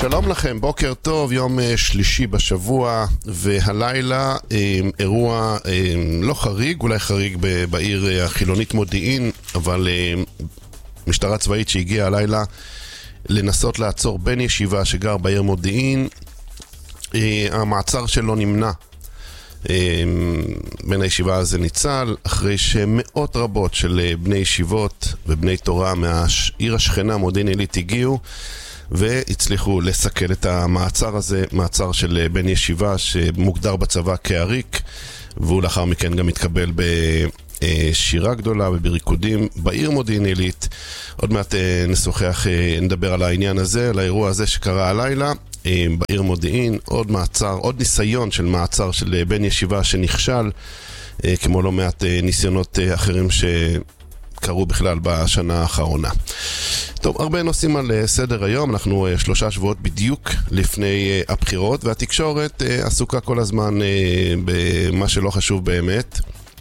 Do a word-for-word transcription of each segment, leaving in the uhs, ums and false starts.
שלום לכם, בוקר טוב, יום שלישי בשבוע, והלילה אירוע לא חריג, אולי חריג בעיר החילונית מודיעין, אבל משטרה צבאית שהגיעה הלילה לנסות לעצור בן ישיבה שגר בעיר מודיעין. המעצר שלו נמנע. בן הישיבה הזה ניצל אחרי שמאות רבות של בני ישיבות ובני תורה מהעיר השכנה מודיעין עילית הגיעו והצליחו לסכל את המעצר הזה, מעצר של בן ישיבה שמוגדר בצבא כעריק, והוא לאחר מכן גם התקבל בשירה גדולה ובריקודים בעיר מודיעין עילית. עוד מעט נשוחח, נדבר על העניין הזה, על האירוע הזה שקרה הלילה בעיר מודיעין. עוד מעצר, עוד ניסיון של מעצר של בן ישיבה שנכשל, כמו לא מעט ניסיונות אחרים שקרו בכלל בשנה האחרונה. טוב, הרבה נושאים על סדר היום. אנחנו שלושה שבועות בדיוק לפני הבחירות, והתקשורת עסוקה כל הזמן במה שלא חשוב באמת,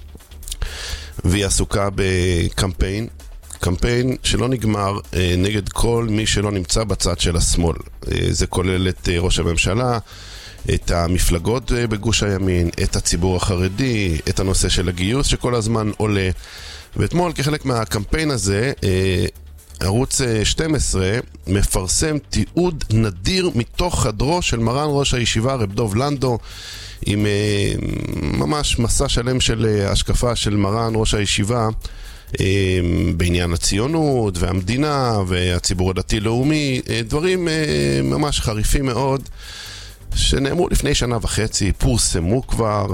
והיא עסוקה בקמפיין קמפיין שלא נגמר נגד כל מי שלא נמצא בצד של השמאל. זה כולל את ראש הממשלה, את המפלגות בגוש הימין, את הציבור החרדי, את הנושא של הגיוס שכל הזמן עולה. ואתמול כחלק מהקמפיין הזה ערוץ שתים עשרה מפרסם תיעוד נדיר מתוך חדרו של מרן ראש הישיבה רב דוב לנדו, עם ממש מסע שלם של השקפה של מרן ראש הישיבה בעניין הציונות והמדינה והציבור הדתי-לאומי, דברים ממש חריפים מאוד שנאמרו לפני שנה וחצי, פורסמו כבר,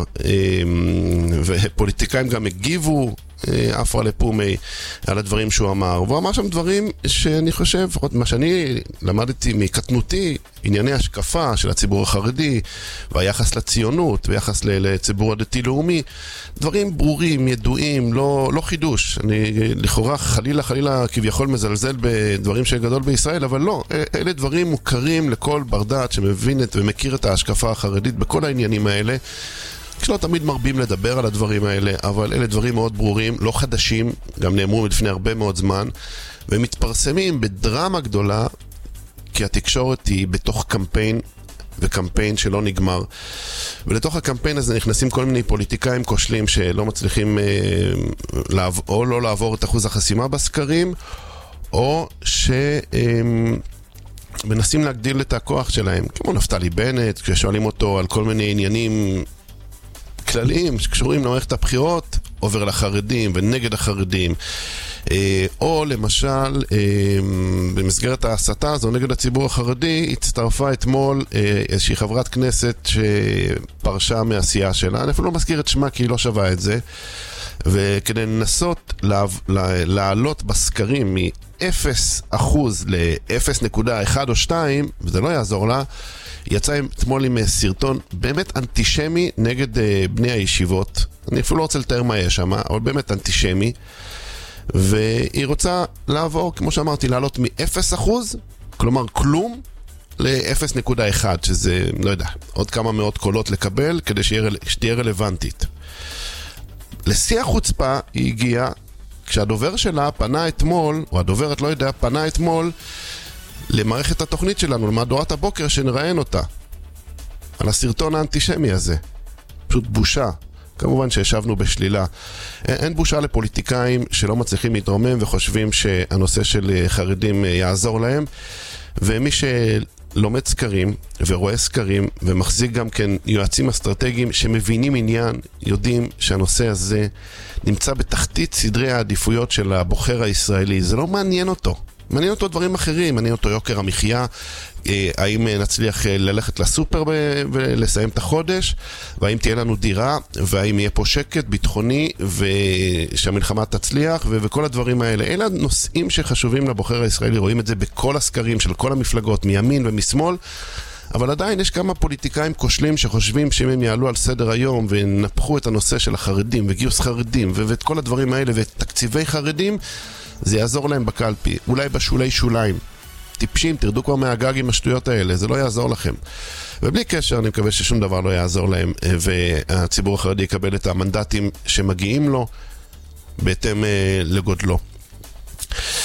ופוליטיקאים גם הגיבו אפרה לפומי על הדברים שהוא אמר. והוא אמר שם דברים שאני חושב, מה שאני למדתי מקטנותי, ענייני השקפה של הציבור החרדי והיחס לציונות ויחס לציבור הדתי-לאומי, דברים ברורים, ידועים, לא, לא חידוש. אני לכאורה חלילה חלילה כביכול מזלזל בדברים שגדול בישראל, אבל לא, אלה דברים מוכרים לכל בר דעת שמבין את ומכיר את ההשקפה החרדית בכל העניינים האלה. כשלא תמיד מרבים לדבר על הדברים האלה, אבל אלה דברים מאוד ברורים, לא חדשים, גם נאמרו לפני הרבה מאוד זמן, ומתפרסמים בדרמה גדולה, כי התקשורת היא בתוך קמפיין, וקמפיין שלא נגמר. ולתוך הקמפיין הזה נכנסים כל מיני פוליטיקאים כושלים שלא מצליחים אה, לעבור, או לא לעבור את אחוז החסימה בסקרים, או ש... אה, מנסים להגדיל את הכוח שלהם, כמו נפתלי בנט, כששואלים אותו על כל מיני עניינים כלליים שקשורים למערכת הבחירות, עובר לחרדים ונגד החרדים, או למשל במסגרת ההסתה הזו נגד הציבור החרדי הצטרפה אתמול איזושהי חברת כנסת שפרשה מהעשייה שלה, אני אפילו לא מזכיר את שמה כי היא לא שווה את זה, וכדי לנסות לעלות בסקרים מ-אפס אחוז ל-אפס נקודה אחת או שתיים, וזה לא יעזור לה, יצא אתמול עם סרטון באמת אנטישמי נגד בני הישיבות. אני אפילו לא רוצה לתאר מה יש שם, אבל באמת אנטישמי. והיא רוצה לעבור, כמו שאמרתי, לעלות מ-אפס אחוז, כלומר כלום, ל-אפס נקודה אחת, שזה, לא יודע, עוד כמה מאות קולות לקבל כדי שתהיה רלוונטית. לשיא החוצפה היא הגיעה כשהדובר שלה פנה אתמול, או הדוברת לא יודע, פנה אתמול למערכת התוכנית שלנו, למהדורת הבוקר שנראיין אותה על הסרטון האנטישמי הזה. פשוט בושה. כמובן שישבנו בשלילה. אין בושה לפוליטיקאים שלא מצליחים להתרומם וחושבים שהנושא של חרדים יעזור להם, ומי שלומד סקרים ורואה סקרים ומחזיק גם כן יועצים אסטרטגיים שמבינים עניין, יודעים שהנושא הזה נמצא בתחתית סדרי העדיפויות של הבוחר הישראלי. זה לא מעניין אותו. מעניין אותו דברים אחרים, מעניין אותו יוקר המחיה, האם נצליח ללכת לסופר ולסיים את החודש, והאם תהיה לנו דירה, והאם יהיה פה שקט ביטחוני ושהמלחמה תצליח, וכל הדברים האלה. אלה נושאים שחשובים לבוחר הישראלי, רואים את זה בכל הסקרים של כל המפלגות, מימין ומשמאל, אבל עדיין יש כמה פוליטיקאים כושלים שחושבים שאם הם יעלו על סדר היום ונפחו את הנושא של החרדים וגיוס חרדים ואת כל הדברים האלה ותקציבי חרדים, זה יעזור להם בקלפי, אולי בשולי שוליים. טיפשים, תרדו כבר מהגג עם השטויות האלה, זה לא יעזור לכם. ובלי קשר, אני מקווה ששום דבר לא יעזור להם, והציבור החרדי יקבל את המנדטים שמגיעים לו בהתאם לגודלו.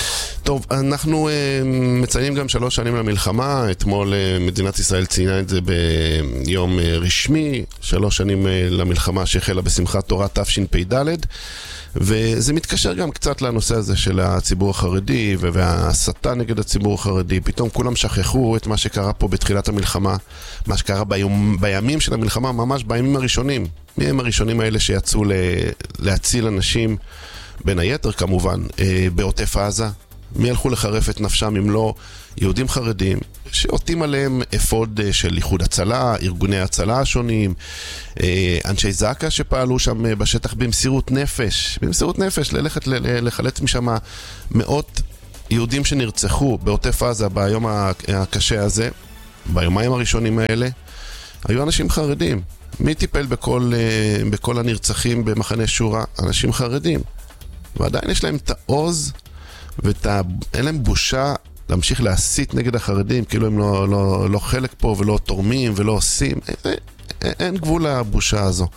טוב, אנחנו uh, מציינים גם שלוש שנים למלחמה, אתמול uh, מדינת ישראל ציינה את זה ביום uh, רשמי, שלוש שנים uh, למלחמה שהחלה בשמחת תורה תשפ"ד, וזה מתקשר גם קצת לנושא הזה של הציבור החרדי וההסתה נגד הציבור החרדי. פתאום כולם שכחו את מה שקרה פה בתחילת המלחמה, מה שקרה ביום, בימים של המלחמה, ממש בימים הראשונים. מי הם הראשונים האלה שיצאו ל, להציל אנשים, בין היתר כמובן, אה, בעוטף עזה? מי הלכו לחרף את נפשם אם לא יהודים חרדים שעוטים עליהם אפוד של איחוד הצלה, ארגוני הצלה השונים, אנשי זק"א שפעלו שם בשטח במסירות נפש, במסירות נפש ללכת לחלץ משם מאות יהודים שנרצחו בעוטף עזה ביום הקשה הזה, ביומיים הראשונים האלה, היו אנשים חרדים. מי טיפל בכל, בכל הנרצחים במחנה שורה? אנשים חרדים. ועדיין יש להם את העוז ואין להם בושה להמשיך להסית נגד החרדים, כאילו הם לא, לא, לא חלק פה ולא תורמים ולא עושים. אין, אין גבול לבושה הזו.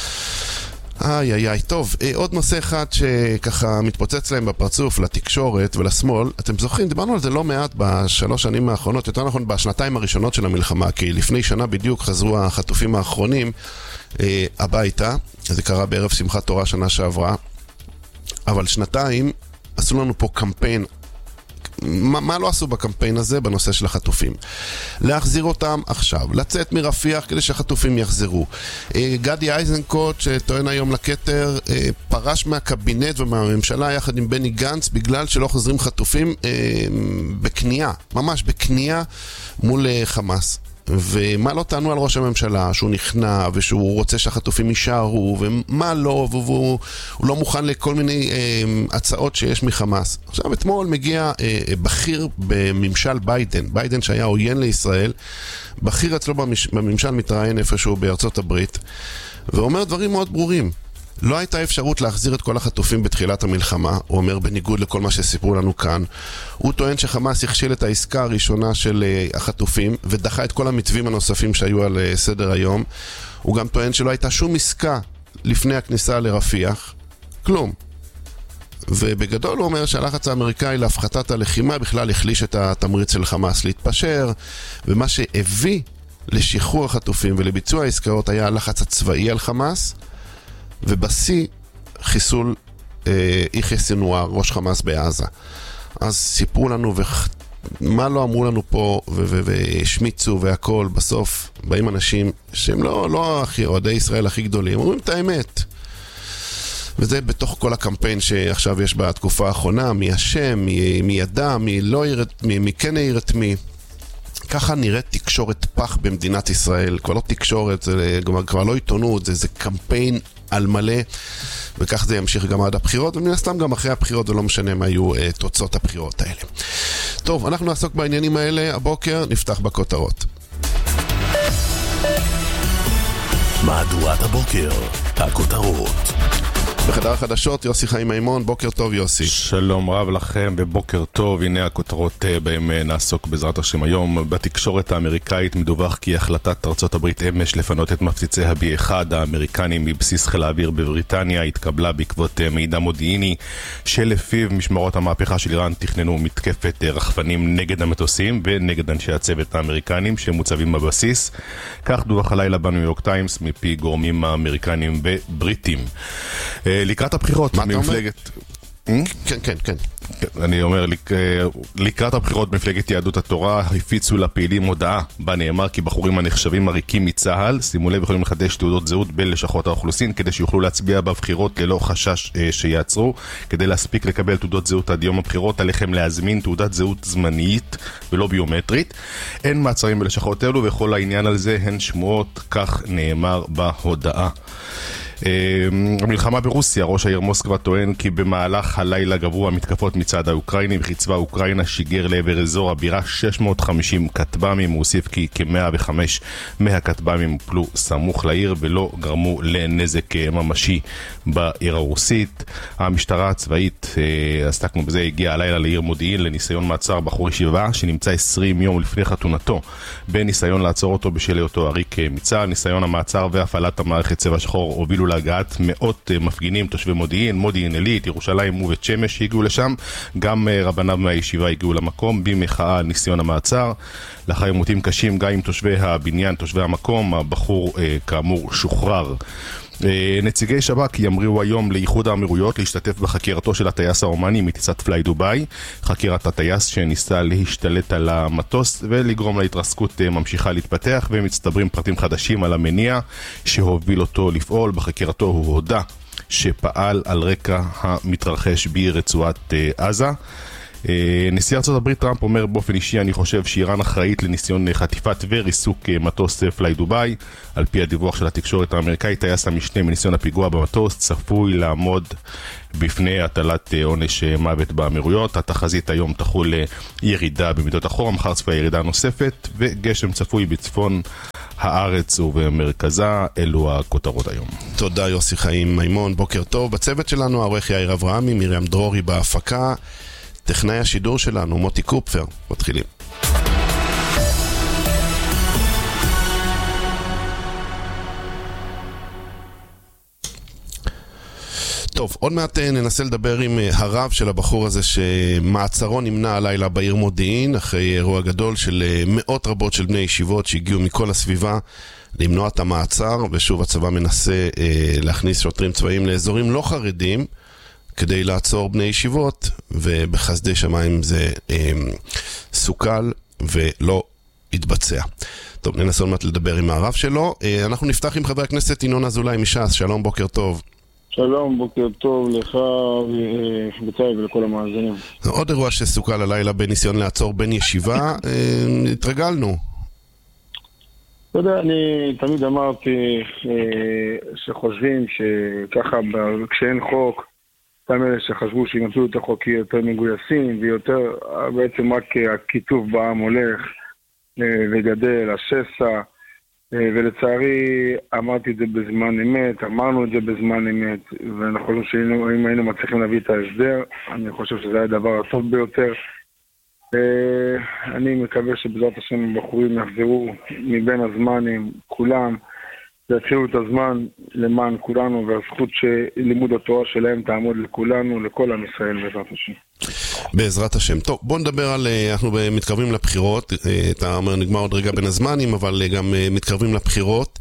איי איי איי, טוב, עוד נושא אחד שככה מתפוצץ להם בפרצוף, לתקשורת ולשמאל. אתם זוכרים, דיברנו על זה לא מעט בשלוש שנים האחרונות, יותר נכון בשנתיים הראשונות של המלחמה, כי לפני שנה בדיוק חזרו החטופים האחרונים אה, הביתה. זה קרה בערב שמחת תורה שנה שעברה, אבל שנתיים עשו לנו פה קמפיין. מה, מה לא עשו בקמפיין הזה בנושא של החטופים? להחזיר אותם עכשיו, לצאת מרפיח כדי שהחטופים יחזרו. גדי איזנקוט שטוען היום לכתר, פרש מהקבינט ומהממשלה יחד עם בני גנץ בגלל שלא חוזרים חטופים בקנייה, ממש בקנייה מול חמאס. ומה לא טענו על ראש הממשלה, שהוא נכנע ושהוא רוצה שהחטופים יישארו, ומה לא, והוא לא מוכן לכל מיני אה, הצעות שיש מחמאס. עכשיו אתמול מגיע אה, בכיר בממשל ביידן, ביידן שהיה עוין לישראל, בכיר אצלו במש, בממשל מתראיין איפשהו בארצות הברית, ואומר דברים מאוד ברורים. לא הייתה אפשרות להחזיר את כל החטופים בתחילת המלחמה, הוא אומר בניגוד לכל מה שסיפרו לנו כאן. הוא טוען שחמאס הכשיל את העסקה הראשונה של החטופים ודחה את כל המתווים הנוספים שהיו על סדר היום. הוא גם טוען שלא הייתה שום עסקה לפני הכניסה לרפיח, כלום. ובגדול הוא אומר שהלחץ האמריקאי להפחתת הלחימה בכלל החליש את התמריץ של חמאס להתפשר, ומה שהביא לשחרור החטופים ולביצוע העסקאות היה הלחץ הצבאי על חמאס, ובשיא חיסול אה, יחיא סנואר, ראש חמאס בעזה. אז סיפרו לנו ומה לא אמרו לנו פה ושמיצו והכל. בסוף באים אנשים שהם לא, לא הכי, אוהדי ישראל הכי גדולים, אומרים את האמת. וזה בתוך כל הקמפיין שעכשיו יש בתקופה האחרונה, מי אשם, מי, מי ידע, מי לא ירד, מי, מי כן ירד מי. ככה נראית תקשורת פח במדינת ישראל. כבר לא תקשורת, זה כבר, כבר לא עיתונות, זה, זה קמפיין על מלא, וכך זה ימשיך גם עד הבחירות, ומן הסתם גם אחרי הבחירות, ולא משנה מה היו uh, תוצאות הבחירות האלה. טוב, אנחנו נעסוק בעניינים האלה הבוקר, נפתח בכותרות. מהדורת הבוקר, הכותרות. בחדר החדשות, יוסי חיים מימון, בוקר טוב יוסי. שלום רב לכם ובוקר טוב, הנה הכותרות בהם נעסוק בעזרת השם היום. בתקשורת האמריקאית מדווח כי החלטת ארצות הברית אמש לפנות את מפציצי הבי אחד האמריקנים מבסיס חיל האוויר בבריטניה התקבלה בעקבות מידע מודיעיני שלפיו משמרות המהפכה של איראן תכננו מתקפת רחפנים נגד המטוסים ונגד אנשי הצוות האמריקנים שמוצבים בבסיס. כך דווח הלילה בניו יורק טיימס מפי גורמים האמריקנים ובריטים. לקראת הבחירות ממפלגת... כן, כן, כן. אני אומר, לקראת הבחירות מפלגת יהדות התורה הפיצו לפעילים הודעה בה נאמר כי בחורים הנחשבים עריקים מצה"ל, שימו לב, יכולים לחדש תעודות זהות בלשכות האוכלוסין כדי שיוכלו להצביע בבחירות ללא חשש שיעצרו. כדי להספיק לקבל תעודות זהות עד יום הבחירות עליכם להזמין תעודת זהות זמנית ולא ביומטרית. אין מעצרים בלשכות אלו וכל העניין על זה הן שמועות, כך נאמר בהודעה. המלחמה ברוסיה, ראש העיר מוסקבה טוען כי במהלך הלילה גברו המתקפות מצד האוקראינים, וכי צבא אוקראינה שיגר לעבר אזור הבירה שש מאות וחמישים כטב"מים. הוא הוסיף כי כ-מאה וחמש מהכטב"מים הופלו סמוך לעיר ולא גרמו לנזק ממשי בעיר הרוסית. המשטרה הצבאית, עסקנו כמו בזה, הגיעה הלילה לעיר מודיעין לניסיון מעצר בחור ישיבה שנמצא עשרים יום לפני חתונתו, בניסיון לעצור אותו בשל היותו עריק מצה"ל. ניסיון המעצר והפעלת המערכת צבע שחור הובילו להגעת מאות מפגינים, תושבי מודיעין, מודיעין עילית, ירושלים ובית שמש שהגיעו לשם. גם רבניו מהישיבה הגיעו למקום במחאה על ניסיון המעצר. לאחר עימותים קשים גם עם תושבי הבניין, תושבי המקום, הבחור כאמור שוחרר. נציגי שב"כ ימריאו היום לאיחוד האמירויות להשתתף בחקירתו של הטייס האומני מטיסת פליי דוביי. חקירת הטייס שניסה להשתלט על המטוס ולגרום להתרסקות ממשיכה להתפתח, ומצטברים פרטים חדשים על המניע שהוביל אותו לפעול. בחקירתו הוא הודע שפעל על רקע המתרחש ברצועת עזה. נשיא ארצות הברית טראמפ אומר באופן אישי, אני חושב שאיראן אחראית לניסיון חטיפת וריסוק מטוס פליי דוביי. על פי הדיווח של התקשורת האמריקאית, טייס המשנה מניסיון הפיגוע במטוס צפוי לעמוד בפני הטלת עונש מוות באמירויות. התחזית היום תחול ירידה במידות החום, מחר צפויה ירידה נוספת וגשם צפוי בצפון הארץ ובמרכזה. אלו הכותרות היום. תודה יוסי חיים מימון, בוקר טוב. בצוות שלנו העורך יאיר אברהמי, מרים דרורי בהפקה, טכנאי השידור שלנו מוטי קופפר. מתחילים. טוב, עוד מעט ננסה לדבר עם הרב של הבחור הזה שמעצרו נמנע הלילה בעיר מודיעין אחרי אירוע גדול של מאות רבות של בני ישיבות שהגיעו מכל הסביבה למנוע את המעצר, ושוב הצבא מנסה אה, להכניס שוטרים צבאיים לאזורים לא חרדים כדי לעצור בני ישיבות, ובחסדי שמיים זה אה, סוכל ולא התבצע. טוב, ננסה עוד מעט לדבר עם הרב שלו. אה, אנחנו נפתח עם חבר הכנסת ינון אזולאי מש"ס. שלום, בוקר טוב. שלום, בוקר טוב לך בצעי ולכל המאזינים. עוד אירוע שסוכל הלילה בניסיון לעצור בן ישיבה, אה, התרגלנו. אתה יודע, אני תמיד אמרתי אה, שחושבים שככה כשאין חוק, אותם אלה שחשבו שימצאו את החוק יהיה יותר מגויסים, ויותר בעצם רק הכיתוב בעם הולך אה, וגדל, השסע, אה, ולצערי אמרתי את זה בזמן אמת, אמרנו את זה בזמן אמת, ואנחנו חושבים שאם היינו מצליחים להביא את ההסדר, אני חושב שזה היה הדבר הטוב ביותר. אני מקווה שבעזרת השם הבחורים יחזרו מבין הזמנים, כולם, יתחילו את הזמן למען כולנו, והזכות שלימוד התורה שלהם תעמוד לכולנו, לכל עם ישראל בעזרת השם. בעזרת השם. טוב, בוא נדבר על, אנחנו מתקרבים לבחירות, אתה אומר נגמר עוד רגע בין הזמנים, אבל גם מתקרבים לבחירות,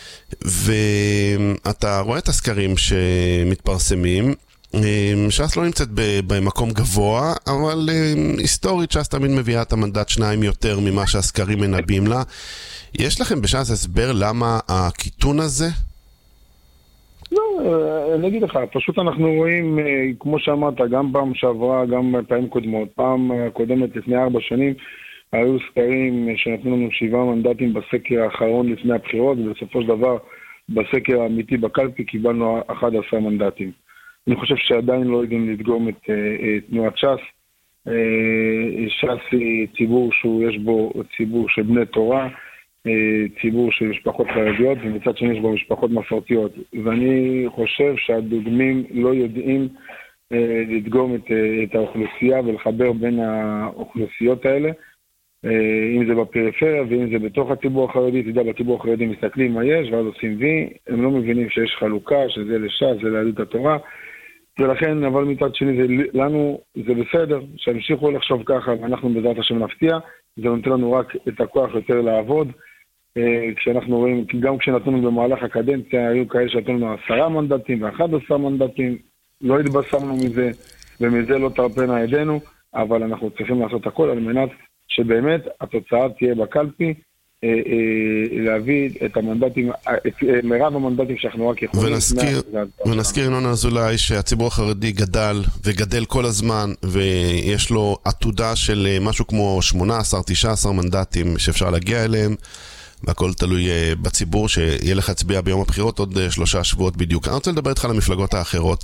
ואתה רואה את הסקרים שמתפרסמים, ש"ס לא נמצאת במקום גבוה, אבל היסטורית ש"ס תמיד מביאה את המנדט שניים יותר ממה שהסקרים מנבאים לה. יש לכם בש"ס הסבר למה הכיתון הזה? לא, אני אגיד לך, פשוט אנחנו רואים, כמו שאמרת, גם פעם שעברה, גם פעמים קודמות, פעם קודמת לפני ארבע שנים, היו סקרים שנתנו לנו שבעה מנדטים בסקר האחרון לפני הבחירות, ובסופו של דבר בסקר האמיתי בקלפי קיבלנו אחד עשר מנדטים. אני חושב שעדיין לא יודעים לדגום את, את תנועת ש"ס. ש"ס היא ציבור שיש בו ציבור של בני תורה, ציבור של משפחות חרדיות, ומצד שני יש בו משפחות מסורתיות. ואני חושב שהדוגמים לא יודעים לדגום את, את האוכלוסייה ולחבר בין האוכלוסיות האלה, אם זה בפריפריה ואם זה בתוך הציבור החרדי. תדע, בציבור החרדי מסתכלים מה יש ואז עושים וי, הם לא מבינים שיש חלוקה, שזה לש"ס, זה ליהדות התורה, ולכן, אבל מצד שני, זה, לנו זה בסדר, שהמשיכו לחשוב ככה, ואנחנו בעזרת השם נפתיע, זה נותן לנו רק את הכוח יותר לעבוד, כשאנחנו רואים, גם כשנתנו במהלך הקדנציה, היו כאלה שנתנו לנו עשרה מנדטים ואחד עשר מנדטים, לא התבשרנו מזה, ומזה לא תרפנה ידינו, אבל אנחנו צריכים לעשות הכל על מנת שבאמת התוצאה תהיה בקלפי, להביא את המנדטים, את מרב המנדטים שאנחנו רק יכולים. ונזכיר, ונזכיר ינון אזולאי שהציבור החרדי גדל וגדל כל הזמן, ויש לו עתודה של משהו כמו שמונה עשר תשע עשרה מנדטים שאפשר להגיע אליהם, והכל תלוי בציבור שיהיה לך הצביע ביום הבחירות עוד שלושה שבועות בדיוק. אני רוצה לדבר איתך על המפלגות האחרות.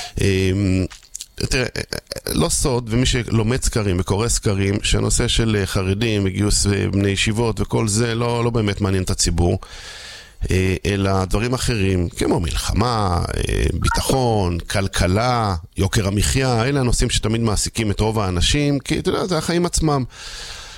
תראה, לא סוד, ומי שלומד סקרים וקורא סקרים, שהנושא של חרדים וגיוס בני ישיבות וכל זה לא, לא באמת מעניין את הציבור, אלא דברים אחרים, כמו מלחמה, ביטחון, כלכלה, יוקר המחיה, אלה הנושאים שתמיד מעסיקים את רוב האנשים, כי אתה יודע, זה החיים עצמם.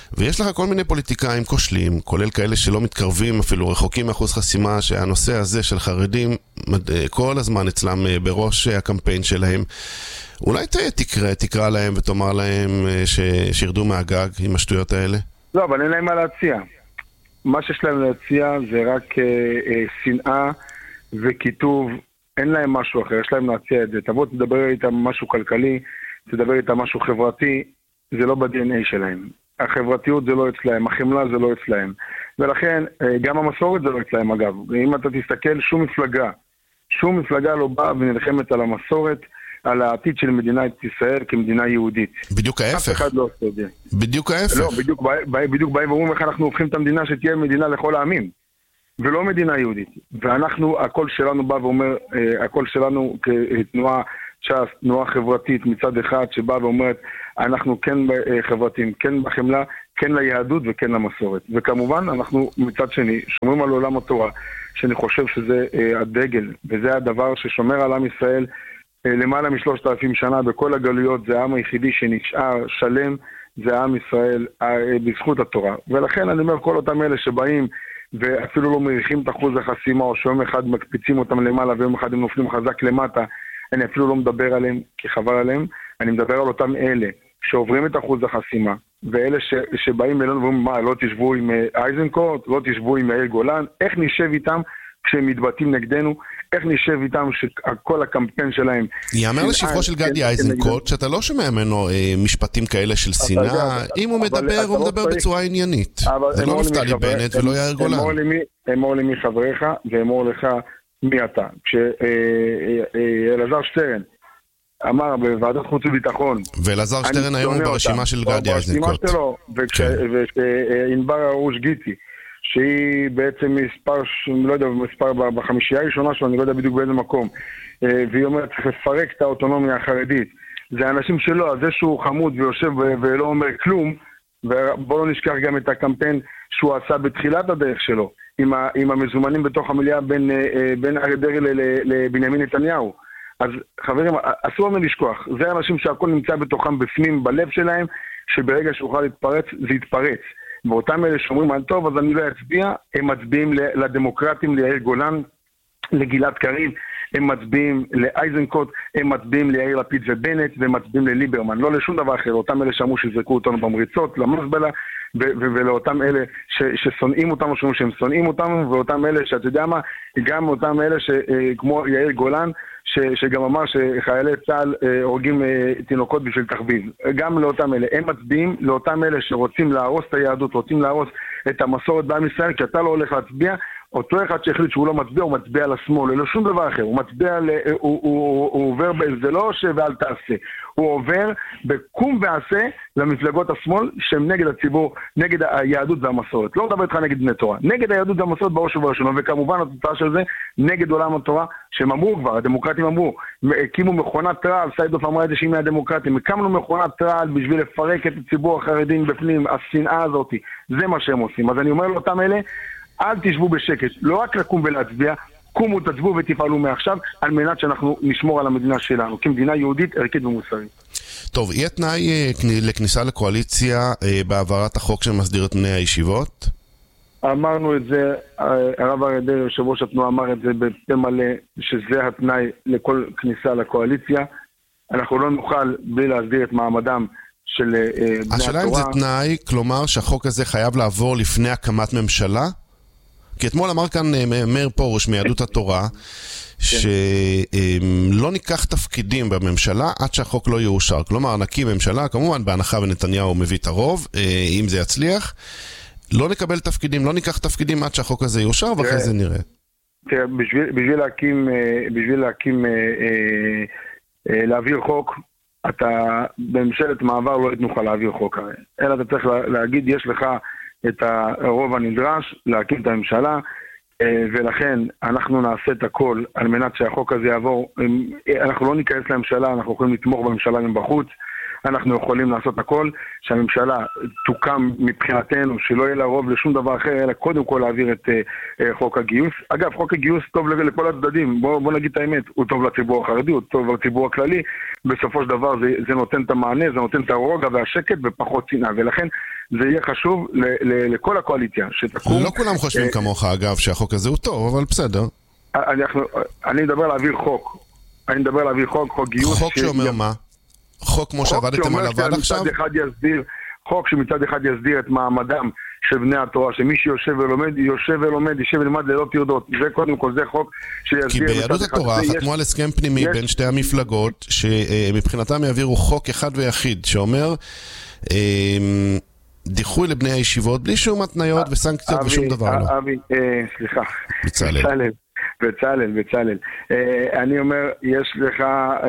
ויש לך כל מיני פוליטיקאים כושלים, כולל כאלה שלא מתקרבים, אפילו רחוקים מאחוז חסימה, שהנושא הזה של חרדים כל הזמן אצלם בראש הקמפיין שלהם. אולי תקרא, תקרא להם ותאמר להם ש... שירדו מהגג עם השטויות האלה? לא, אבל אין להם מה להציע. מה שיש להם להציע זה רק אה, אה, שנאה וכיתוב, אין להם משהו אחר, יש להם להציע את זה. תבוא תדבר איתם משהו כלכלי, תדבר איתם משהו חברתי, זה לא ב-די אן איי שלהם. החברתיות זה לא אצלהם, החמלה זה לא אצלהם. ולכן, אה, גם המסורת זה לא אצלהם אגב. אם אתה תסתכל, שום מפלגה, שום מפלגה לא באה ונלחמת על המסורת, על העתיד של מדינת ישראל כמדינה יהודית. בדיוק ההפך. אף אחד לא עושה את זה. בדיוק ההפך. לא, בדיוק, בדיוק באים ואומרים איך אנחנו הופכים את המדינה שתהיה מדינה לכל העמים, ולא מדינה יהודית. ואנחנו, הקול שלנו בא ואומר, הקול שלנו כתנועה ש"ס, תנועה חברתית מצד אחד, שבא ואומרת, אנחנו כן חברתיים, כן בחמלה, כן ליהדות וכן למסורת. וכמובן, אנחנו מצד שני, שומרים על עולם התורה, שאני חושב שזה הדגל, וזה הדבר ששומר על עם ישראל, למעלה משלושת אלפים שנה בכל הגלויות, זה העם היחידי שנשאר שלם, זה עם ישראל בזכות התורה. ולכן אני אומר, כל אותם אלה שבאים ואפילו לא מריחים את אחוז החסימה, או שיום אחד מקפיצים אותם למעלה ויום אחד הם נופלים חזק למטה, אני אפילו לא מדבר עליהם כי חבל עליהם, אני מדבר על אותם אלה שעוברים את אחוז החסימה, ואלה ש, שבאים אלינו ואומרים, מה, לא תשבו עם אייזנקוט, לא תשבו עם יאיר גולן, איך נשב איתם כשהם מתבטאים נגדנו, איך נשב איתם שכל הקמפיין שלהם... יאמר לשבחו של גדי אייזנקוט, שאתה לא שומע ממנו משפטים כאלה של שנאה, אם הוא מדבר, הוא מדבר בצורה עניינית. זה לא נפתלי בנט ולא יאיר גולן. אמור לי מי חבריך, ואמור לך מי אתה. כשאלעזר שטרן אמר בוועדת חוץ וביטחון... ואלעזר שטרן היום הוא ברשימה של גדי אייזנקוט. וכשענבר הרוש גיטי, שהיא בעצם מספר, לא יודע, מספר בחמישייה הראשונה שלו, אני לא יודע בדיוק באיזה מקום, והיא אומרת, צריך לפרק את האוטונומיה החרדית. זה אנשים שלו, אז זה שהוא חמוד ויושב ולא אומר כלום, ובוא לא נשכח גם את הקמפיין שהוא עשה בתחילת הדרך שלו, עם, ה, עם המזומנים בתוך המליאה בין, בין אריה דרעי לבנימין נתניהו. אז חברים, אסור לנו לשכוח, זה אנשים שהכל נמצא בתוכם בפנים, בלב שלהם, שברגע שאוכל להתפרץ, זה יתפרץ. ואותם אלה שאומרים, טוב, אז אני לא אצביע, הם מצביעים לדמוקרטים, ליאיר גולן, לגלעד קריב, הם מצביעים לאייזנקוט, הם מצביעים ליאיר לפיד ובנט, והם מצביעים לליברמן, לא לשום דבר אחר, אותם אלה שאמרו שזרקו אותנו במריצות, למזבלה, ולאותם אלה ששונאים אותנו, שאומרים שהם שונאים אותנו, ואותם אלה שאתה יודע מה, גם אותם אלה שכמו יאיר גולן, שגם אמר שחיילי צה"ל הורגים תינוקות בשביל תחביב. גם לאותם אלה. הם מצביעים לאותם אלה שרוצים להרוס את היהדות, רוצים להרוס את המסורת בעם ישראל, כי אתה לא הולך להצביע, אותו אחד שהחליט שהוא לא מצביע, הוא מצביע לשמאל, לא שום דבר אחר. הוא מצביע, ל... הוא, הוא, הוא, הוא עובר בזה לא שאל תעשה. הוא עובר בקום ועשה למפלגות השמאל שהם נגד הציבור, נגד היהדות והמסורת. לא מדבר איתך נגד בני תורה. נגד היהדות והמסורת בראש ובראשונה, וכמובן התוצאה של זה נגד עולם התורה, שהם אמרו כבר, הדמוקרטים אמרו, הקימו מכונת טרל, סיידוף אמרה את זה שהיא מהדמוקרטים, הקמנו מכונת טרל בשביל לפרק את הציבור החרדים בפנים, השנאה הזאת, זה מה שהם עושים. אז אני אומר לאותם אלה, אל תשבו בשקט, לא רק לקום ולהצביע, קומו, תצבו ותפעלו מעכשיו, על מנת שאנחנו נשמור על המדינה שלנו, כמדינה יהודית, ערכית ומוסרית. טוב, יהיה תנאי לכניסה לקואליציה בעברת החוק שמסדיר את תנאי הישיבות? אמרנו את זה, הרב אריה דרעי, יושב ראש התנועה, אמר את זה בפה מלא, שזה התנאי לכל כניסה לקואליציה. אנחנו לא נוכל בלי להסדיר את מעמדם של בני התורה. השאלה אם זה תנאי, כלומר שהחוק הזה חייב לעבור לפני הקמת ממשלה? כי אתמול אמר כאן מאיר פרוש מיהדות התורה, שלא ניקח תפקידים בממשלה עד שהחוק לא יאושר. כלומר, נקים ממשלה, כמובן בהנחה ונתניהו מביא את הרוב, אם זה יצליח, לא נקבל תפקידים, לא ניקח תפקידים עד שהחוק הזה יאושר, ואחרי זה נראה. תראה, בשביל, בשביל להקים, בשביל להקים, להעביר חוק, אתה בממשלת מעבר לא נוכל להעביר חוק הרי. אלא אתה צריך להגיד, יש לך את הרוב הנדרש להקים את הממשלה, ולכן אנחנו נעשה את הכל על מנת שהחוק הזה יעבור. אנחנו לא ניכנס לממשלה, אנחנו יכולים לתמוך בממשלה מבחוץ, אנחנו יכולים לעשות הכל, שהממשלה תוקם מבחינתנו, שלא יהיה לה רוב לשום דבר אחר, אלא קודם כל להעביר את uh, חוק הגיוס. אגב, חוק הגיוס טוב לכל הצדדים, בוא, בוא נגיד את האמת, הוא טוב לציבור החרדי, הוא טוב לציבור הכללי, בסופו של דבר זה, זה נותן את המענה, זה נותן את הרוגע והשקט ופחות שנאה, ולכן זה יהיה חשוב ל- ל- לכל הקואליציה שתקום. לא כולם חושבים כמוך אגב שהחוק הזה הוא טוב, אבל בסדר. אני, אני מדבר להעביר חוק. אני מדבר להעביר חוק, חוק גיוס. חוק שאומר מה? חוק כמו שעבדתם עליו עד עכשיו? חוק שמצד אחד יסדיר את מעמדם של בני התורה, שמי שיושב ולומד, יושב ולומד, יושב ולמד ללא טרדות. זה קודם כל, זה חוק שיסדיר... כי ביהדות התורה חתמו על הסכם פנימי בין שתי המפלגות, שמבחינתם יעבירו חוק אחד ויחיד, שאומר דיחוי לבני הישיבות, בלי שום התניות וסנקציות ושום דבר לא. אבי, סליחה. בצלאל. בצלאל, בצלאל. אני אומר, יש לך,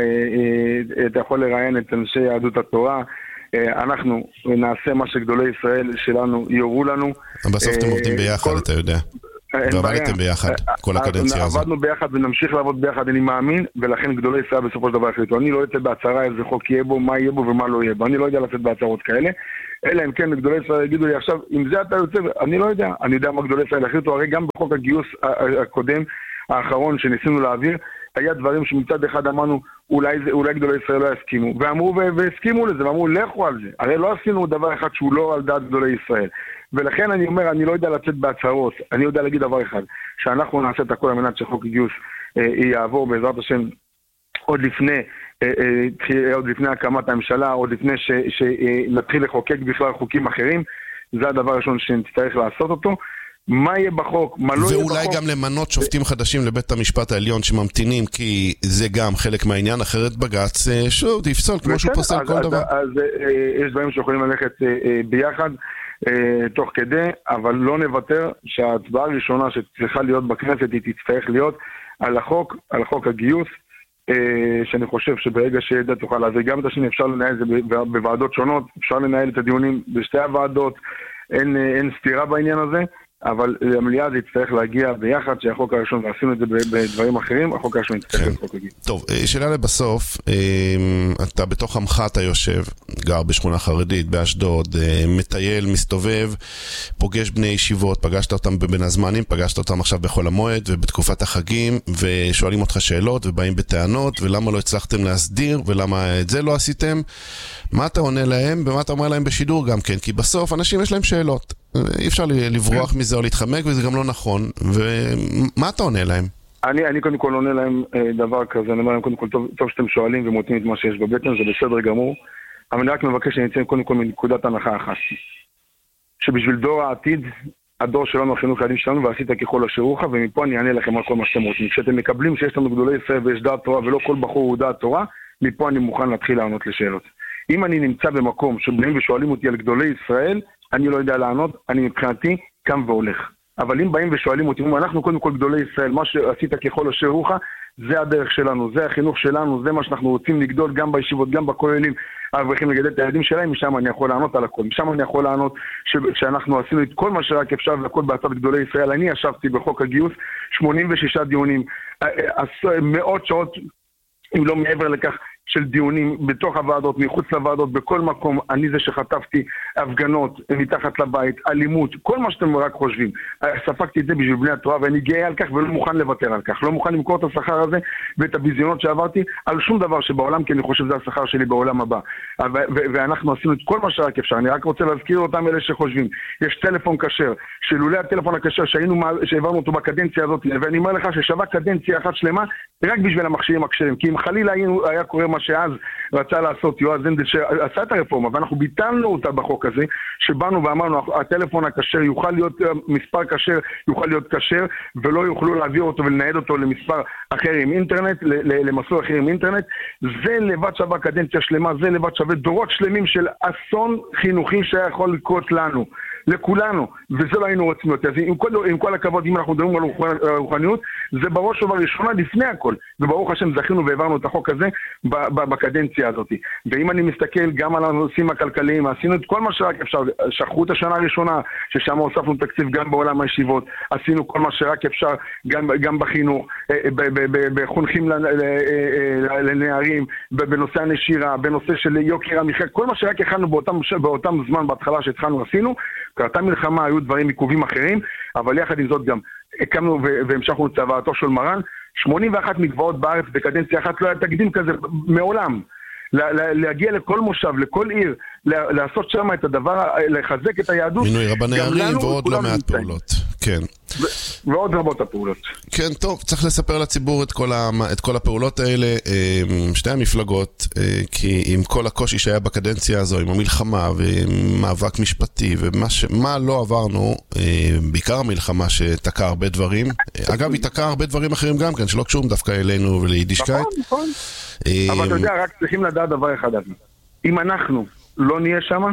אתה יכול לראיין את אנשי יהדות התורה, אנחנו נעשה מה שגדולי ישראל שלנו יורו לנו. בסוף אתם עובדים ביחד, אתה יודע. ועבדתם ביחד, כל הקדנציה הזאת. עבדנו ביחד ונמשיך לעבוד ביחד, אני מאמין, ולכן גדולי ישראל בסופו של דבר החליטו. אני לא יוצא בהצהרה איזה חוק יהיה בו, מה יהיה בו ומה לא יהיה בו. אני לא יודע לצאת בהצהרות כאלה. אלא אם כן גדולי ישראל יגידו לי עכשיו, אם זה אתה יוצא, אני לא יודע. אני יודע מה גדולי ישראל החליטו, הרי גם בחוק הגיוס הקודם, האחרון שניסינו להעביר, היה דברים שמצד אחד אמרנו, אולי, זה, אולי גדולי ישראל לא יסכימו, ואמרו והסכימו לזה, ואמרו, לכו על זה. הרי לא עשינו דבר אחד שהוא לא על דעת גדולי ישראל. ולכן אני אומר, אני לא יודע לצאת בהצהרות, אני יודע להגיד דבר אחד, שאנחנו נעשה את הכל על מנת שחוק הגיוס אה, יעבור בעזרת השם עוד לפני, אה, אה, עוד לפני הקמת הממשלה, עוד לפני ש, שנתחיל לחוקק בכלל חוקים אחרים, זה הדבר הראשון שנצטרך לעשות אותו. מה יהיה בחוק, מה לא יהיה בחוק. ואולי גם למנות שופטים חדשים לבית המשפט העליון שממתינים, כי זה גם חלק מהעניין, אחרת בג"ץ שוב יפסול כמו שהוא פוסל כל דבר. אז יש דברים שיכולים ללכת ביחד תוך כדי, אבל לא נוותר שההצבעה הראשונה שצריכה להיות בכנסת היא תצטרך להיות על החוק, על חוק הגיוס, שאני חושב שברגע שידע תוכל להביא גם את השני, אפשר לנהל את זה בוועדות שונות, אפשר לנהל את הדיונים בשתי הוועדות, אין, אין סתירה בעניין הזה, אבל המליאה זה יצטרך להגיע ביחד שהחוק הראשון, ועשינו את זה בדברים אחרים, החוק הראשון יצטרך להיות חוק הגיוס. טוב, שאלה לבסוף, אתה בתוך עמך אתה יושב, גר בשכונה חרדית, באשדוד, מטייל, מסתובב, פוגש בני ישיבות, פגשת אותם בבין הזמנים, פגשת אותם עכשיו בחול המועד ובתקופת החגים, ושואלים אותך שאלות ובאים בטענות, ולמה לא הצלחתם להסדיר, ולמה את זה לא עשיתם. מה אתה עונה להם, ומה אתה אומר להם בשידור גם כן, כי בסוף אנשים יש להם שאלות. אי אפשר לברוח מזה או להתחמק, וזה גם לא נכון. ומה אתה עונה להם? אני, אני קודם כל עונה להם דבר כזה, אני אומר להם קודם כל, טוב, טוב שאתם שואלים ומוצאים את מה שיש בבטן, זה בסדר גמור, אבל אני רק מבקש שנצא קודם כל מנקודת הנחה אחת. שבשביל דור העתיד, הדור שלנו, החינוך הילדים שלנו, ועשית ככל אשר רוחך, ומפה אני אענה לכם על כל מה שאתם רוצים. כשאתם מקבלים שיש לנו גדולי ישראל ויש דעת תורה, ולא כל בחור הוא דעת תורה, מפה אני מוכן להתחיל לענות לשאלות. אם אני נמצא במקום שבאים ושואלים אותי על גדולי ישראל, אני לא יודע לענות, אני מבחינתי קם והולך. אבל אם באים ושואלים אותי, אנחנו קודם כל גדולי ישראל, מה שעשית ככל אשר רוחך, זה הדרך שלנו, זה החינוך שלנו, זה מה שאנחנו רוצים לגדול גם בישיבות, גם בכוללים, האברכים לגדל את הילדים שלהם, משם אני יכול לענות על הכל. משם אני יכול לענות ש- שאנחנו עשינו את כל מה שרק אפשר והכל בהצעת גדולי ישראל. אני ישבתי בחוק הגיוס, שמונים ושישה דיונים, מאות שעות, אם לא מעבר לכך, של דיונים בתוך הוועדות, מחוץ לוועדות, בכל מקום. אני זה שחטפתי הפגנות מתחת לבית, אלימות, כל מה שאתם רק חושבים. ספקתי את זה בשביל בני התורה, ואני גאה על כך ולא מוכן לוותר על כך. לא מוכן למכור את השכר הזה ואת הביזיונות שעברתי על שום דבר שבעולם, כי אני חושב שזה השכר שלי בעולם הבא. ואנחנו עשינו את כל מה שרק אפשר. אני רק רוצה להזכיר אותם אלה שחושבים. יש טלפון כשר, שלולא הטלפון הכשר שהיינו, שהעברנו אותו בקדנציה הזאת, ואני אומר לך ששווה קדנציה אחת שלמה, רק בשביל המכשירים הכשרים. כי אם חלילה היה קורה מה שאז רצה לעשות יועז הנדל שעשה את הרפורמה, ואנחנו ביטלנו אותה בחוק הזה, שבאנו ואמרנו, הטלפון הכשר יוכל להיות מספר כשר, יוכל להיות כשר, ולא יוכלו להעביר אותו ולנהל אותו למספר אחר עם אינטרנט, למסלול אחר עם אינטרנט. זה לבד שווה קדנציה שלמה, זה לבד שווה דורות שלמים של אסון חינוכי שהיה יכול לקרות לנו, לכולנו, וזה לא היינו רוצים להיות. אז עם כל, עם כל הכבוד, אם אנחנו מדברים על רוחניות, זה בראש ובראשונה לפני הכל, וברוך השם זכינו והעברנו את החוק הזה בקדנציה הזאת. ואם אני מסתכל גם על הנושאים הכלכליים, עשינו את כל מה שרק אפשר, שכחו את השנה הראשונה, ששם הוספנו תקציב גם בעולם הישיבות, עשינו כל מה שרק אפשר, גם, גם בחינוך, בחונכים לנערים, בנושא הנשירה, בנושא של יוקר המחיה, כל מה שרק הכנו באותם, באותם זמן בהתחלה שהתחלנו עשינו, קרתה מלחמה, היו דברים עיכובים אחרים, אבל יחד עם זאת גם הקמנו והמשכנו את צוואתו של מרן, שמונים ואחת מקוואות בארץ בקדנציה אחת, לא היה תקדים כזה מעולם. להגיע לכל מושב, לכל עיר, לעשות שם את הדבר, לחזק את היהדות. מינוי רבני ערים ועוד לא מעט פעולות. כן. ועוד רבות הפעולות. כן, טוב, צריך לספר לציבור את כל, ה, את כל הפעולות האלה, שתי המפלגות, כי עם כל הקושי שהיה בקדנציה הזו, עם המלחמה ועם מאבק משפטי, ומה ש, מה לא עברנו, בעיקר המלחמה שתקע הרבה דברים, אגב, היא תקע הרבה דברים אחרים גם כן, שלא קשורים דווקא אלינו וליידישקייט. נכון, נכון. אבל אתה יודע, רק צריכים לדעת דבר אחד, אם אנחנו לא נהיה שם,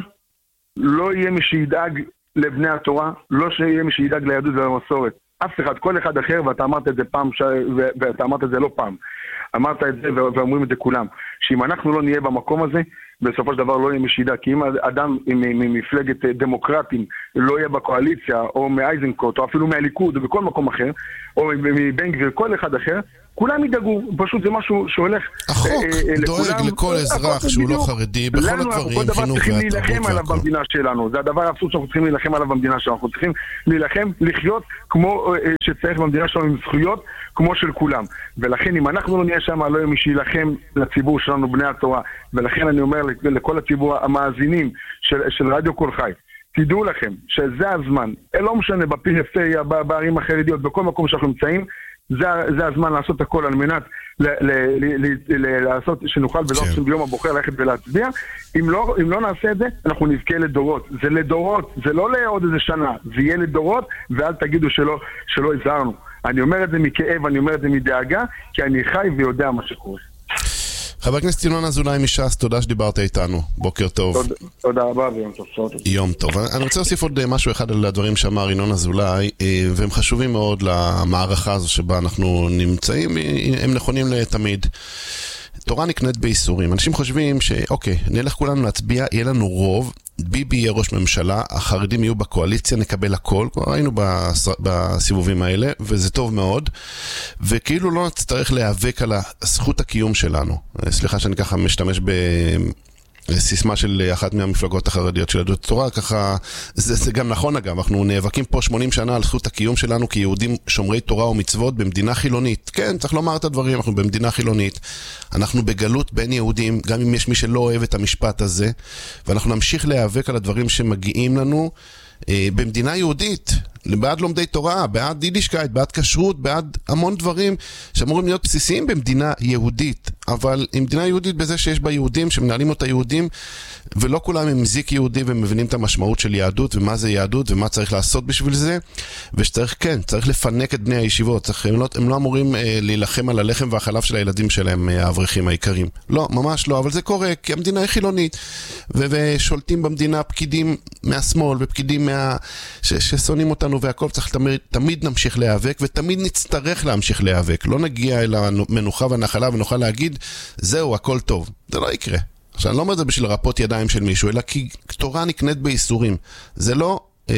לא יהיה מי שידאג לבני התורה, לא שיהיה מי שידאג ליהדות ולמסורת. אף אחד, כל אחד אחר, ואתה אמרת את זה פעם, ש... ואתה אמרת את זה לא פעם. אמרת את זה ואומרים את זה כולם. שאם אנחנו לא נהיה במקום הזה, בסופו של דבר לא יהיה מי שידאג. כי אם אדם ממפלגת דמוקרטים לא יהיה בקואליציה, או מאייזנקוט, או אפילו מהליכוד, או בכל מקום אחר, או מבן גביר, כל אחד אחר, כולם ידאגו, פשוט זה משהו שהולך... החוק דואג לכל אזרח שהוא לא חרדי, בכל הדברים, חינוך והתרבות והכל. שלנו. זה הדבר האבסורד שאנחנו צריכים להילחם עליו במדינה שלנו. אנחנו צריכים להילחם, לחיות כמו שצריך במדינה שלנו עם זכויות, כמו של כולם. ולכן אם אנחנו לא נהיה שם, לא יהיה מי שילחם לציבור שלנו, בני התורה. ולכן אני אומר לכל הציבור המאזינים של, של רדיו כל חי, תדעו לכם שזה הזמן, לא משנה בפריפריה, בערים החרדיות, בכל מקום שאנחנו נמצאים, זה, זה הזמן לעשות הכל על מנת ל, ל, ל, ל, ל, לעשות שנוכל ולא עושים ביום הבוחר ללכת ולהצביע. אם לא, אם לא נעשה את זה, אנחנו נזכה לדורות. זה לדורות, זה לא לעוד איזה שנה, זה יהיה לדורות, ואל תגידו שלא, שלא הזהרנו. אני אומר את זה מכאב, אני אומר את זה מדאגה, כי אני חי ויודע מה שקורה. חבר הכנסת ינון אזולאי מש"ס, תודה שדיברת איתנו. בוקר טוב. תודה, תודה רבה ויום טוב. יום טוב. אני רוצה להוסיף עוד משהו אחד על הדברים שאמר ינון אזולאי, והם חשובים מאוד למערכה הזו שבה אנחנו נמצאים, הם נכונים לתמיד. תורה נקנית בייסורים. אנשים חושבים שאוקיי, נלך כולנו להצביע, יהיה לנו רוב, ביבי יהיה ראש ממשלה, החרדים יהיו בקואליציה, נקבל הכל, כבר ראינו בסיבובים האלה, וזה טוב מאוד, וכאילו לא נצטרך להיאבק על זכות הקיום שלנו. סליחה שאני ככה משתמש בסיסמה של אחת מהמפלגות החרדיות של יהדות התורה, ככה, זה, זה גם נכון אגב, אנחנו נאבקים פה שמונים שנה על זכות הקיום שלנו כיהודים שומרי תורה ומצוות במדינה חילונית. כן, צריך לומר את הדברים, אנחנו במדינה חילונית, אנחנו בגלות בין יהודים, גם אם יש מי שלא אוהב את המשפט הזה, ואנחנו נמשיך להיאבק על הדברים שמגיעים לנו אה, במדינה יהודית, בעד לומדי תורה, בעד יידישקייט, בעד כשרות, בעד המון דברים שאמורים להיות בסיסיים במדינה יהודית, אבל עם מדינה יהודית בזה שיש בה יהודים שמנהלים אותה יהודים, ולא כולם הם זיק יהודי ומבינים את המשמעות של יהדות ומה זה יהדות ומה צריך לעשות בשביל זה, ושצריך, כן, צריך לפנק את בני הישיבות. צריך, הם, לא, הם לא אמורים אה, להילחם על הלחם והחלב של הילדים שלהם, אה, האברכים העיקרים. לא, ממש לא, אבל זה קורה כי המדינה היא חילונית, ו- ושולטים במדינה פקידים מהשמאל ופקידים מה... ש- ששונאים אותנו והכל. צריך תמיד, תמיד נמשיך להיאבק ותמיד נצטרך להמשיך להיאבק. לא נגיע אל המנוחה והנחלה ונוכל להגיד זהו, הכל טוב. זה לא יקרה. עכשיו, אני לא אומר את זה בשביל לרפות ידיים של מישהו, אלא כי תורה נקנית בייסורים. זה לא... אה,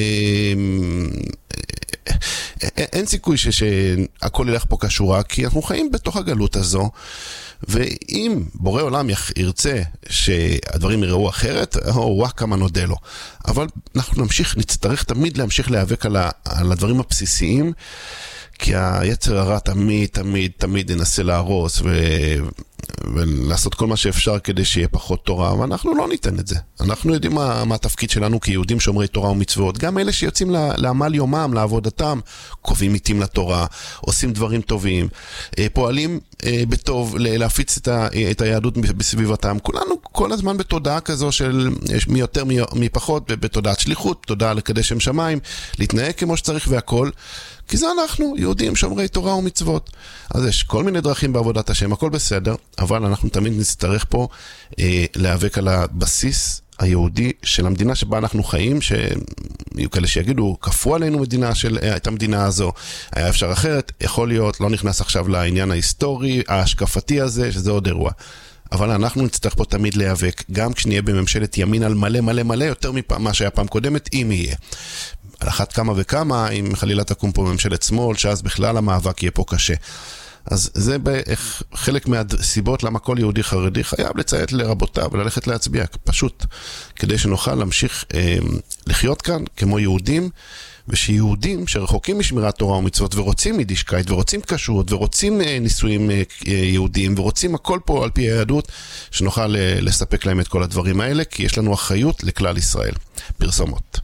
אה, אה, אין סיכוי ש, שהכל ילך פה כשורה, כי אנחנו חיים בתוך הגלות הזו, ואם בורא עולם ירצה שהדברים יראו אחרת, או וואו, כמה נודה לו. אבל אנחנו נמשיך, נצטרך תמיד להמשיך להיאבק על, ה, על הדברים הבסיסיים, כי היצר הרע תמיד, תמיד, תמיד ינסה להרוס ו... ולעשות כל מה שאפשר כדי שיהיה פחות תורה, ואנחנו לא ניתן את זה. אנחנו יודעים מה, מה התפקיד שלנו כיהודים שומרי תורה ומצוות. גם אלה שיוצאים לעמל יומם, לעבודתם, קובעים עיתים לתורה, עושים דברים טובים, פועלים בטוב להפיץ את, ה, את היהדות בסביבתם. כולנו כל הזמן בתודעה כזו של מי יותר מי, מי פחות, בתודעת שליחות, תודעה לקדש שם שמיים, להתנהג כמו שצריך והכל. כי זה אנחנו, יהודים, שומרי תורה ומצוות. אז יש כל מיני דרכים בעבודת השם, הכל בסדר, אבל אנחנו תמיד נצטרך פה אה, להיאבק על הבסיס היהודי של המדינה שבה אנחנו חיים, שיהיו כאלה שיגידו, כפו עלינו מדינה של, אה, את המדינה הזו, היה אפשר אחרת, יכול להיות, לא נכנס עכשיו לעניין ההיסטורי, ההשקפתי הזה, שזה עוד אירוע. אבל אנחנו נצטרך פה תמיד להיאבק, גם כשנהיה בממשלת ימין על מלא מלא מלא, יותר ממה שהיה פעם קודמת, אם יהיה. על אחת כמה וכמה, אם חלילה תקום פה ממשלת שמאל, שאז בכלל המאבק יהיה פה קשה. אז זה בערך חלק מהסיבות למה כל יהודי חרדי חייב לציית לרבותיו וללכת להצביע, פשוט כדי שנוכל להמשיך אה, לחיות כאן כמו יהודים, ושיהודים שרחוקים משמירת תורה ומצוות ורוצים יידישקייט ורוצים כשרות ורוצים אה, נישואים אה, יהודיים ורוצים הכל פה על פי היהדות, שנוכל אה, לספק להם את כל הדברים האלה, כי יש לנו אחריות לכלל ישראל. פרסומות.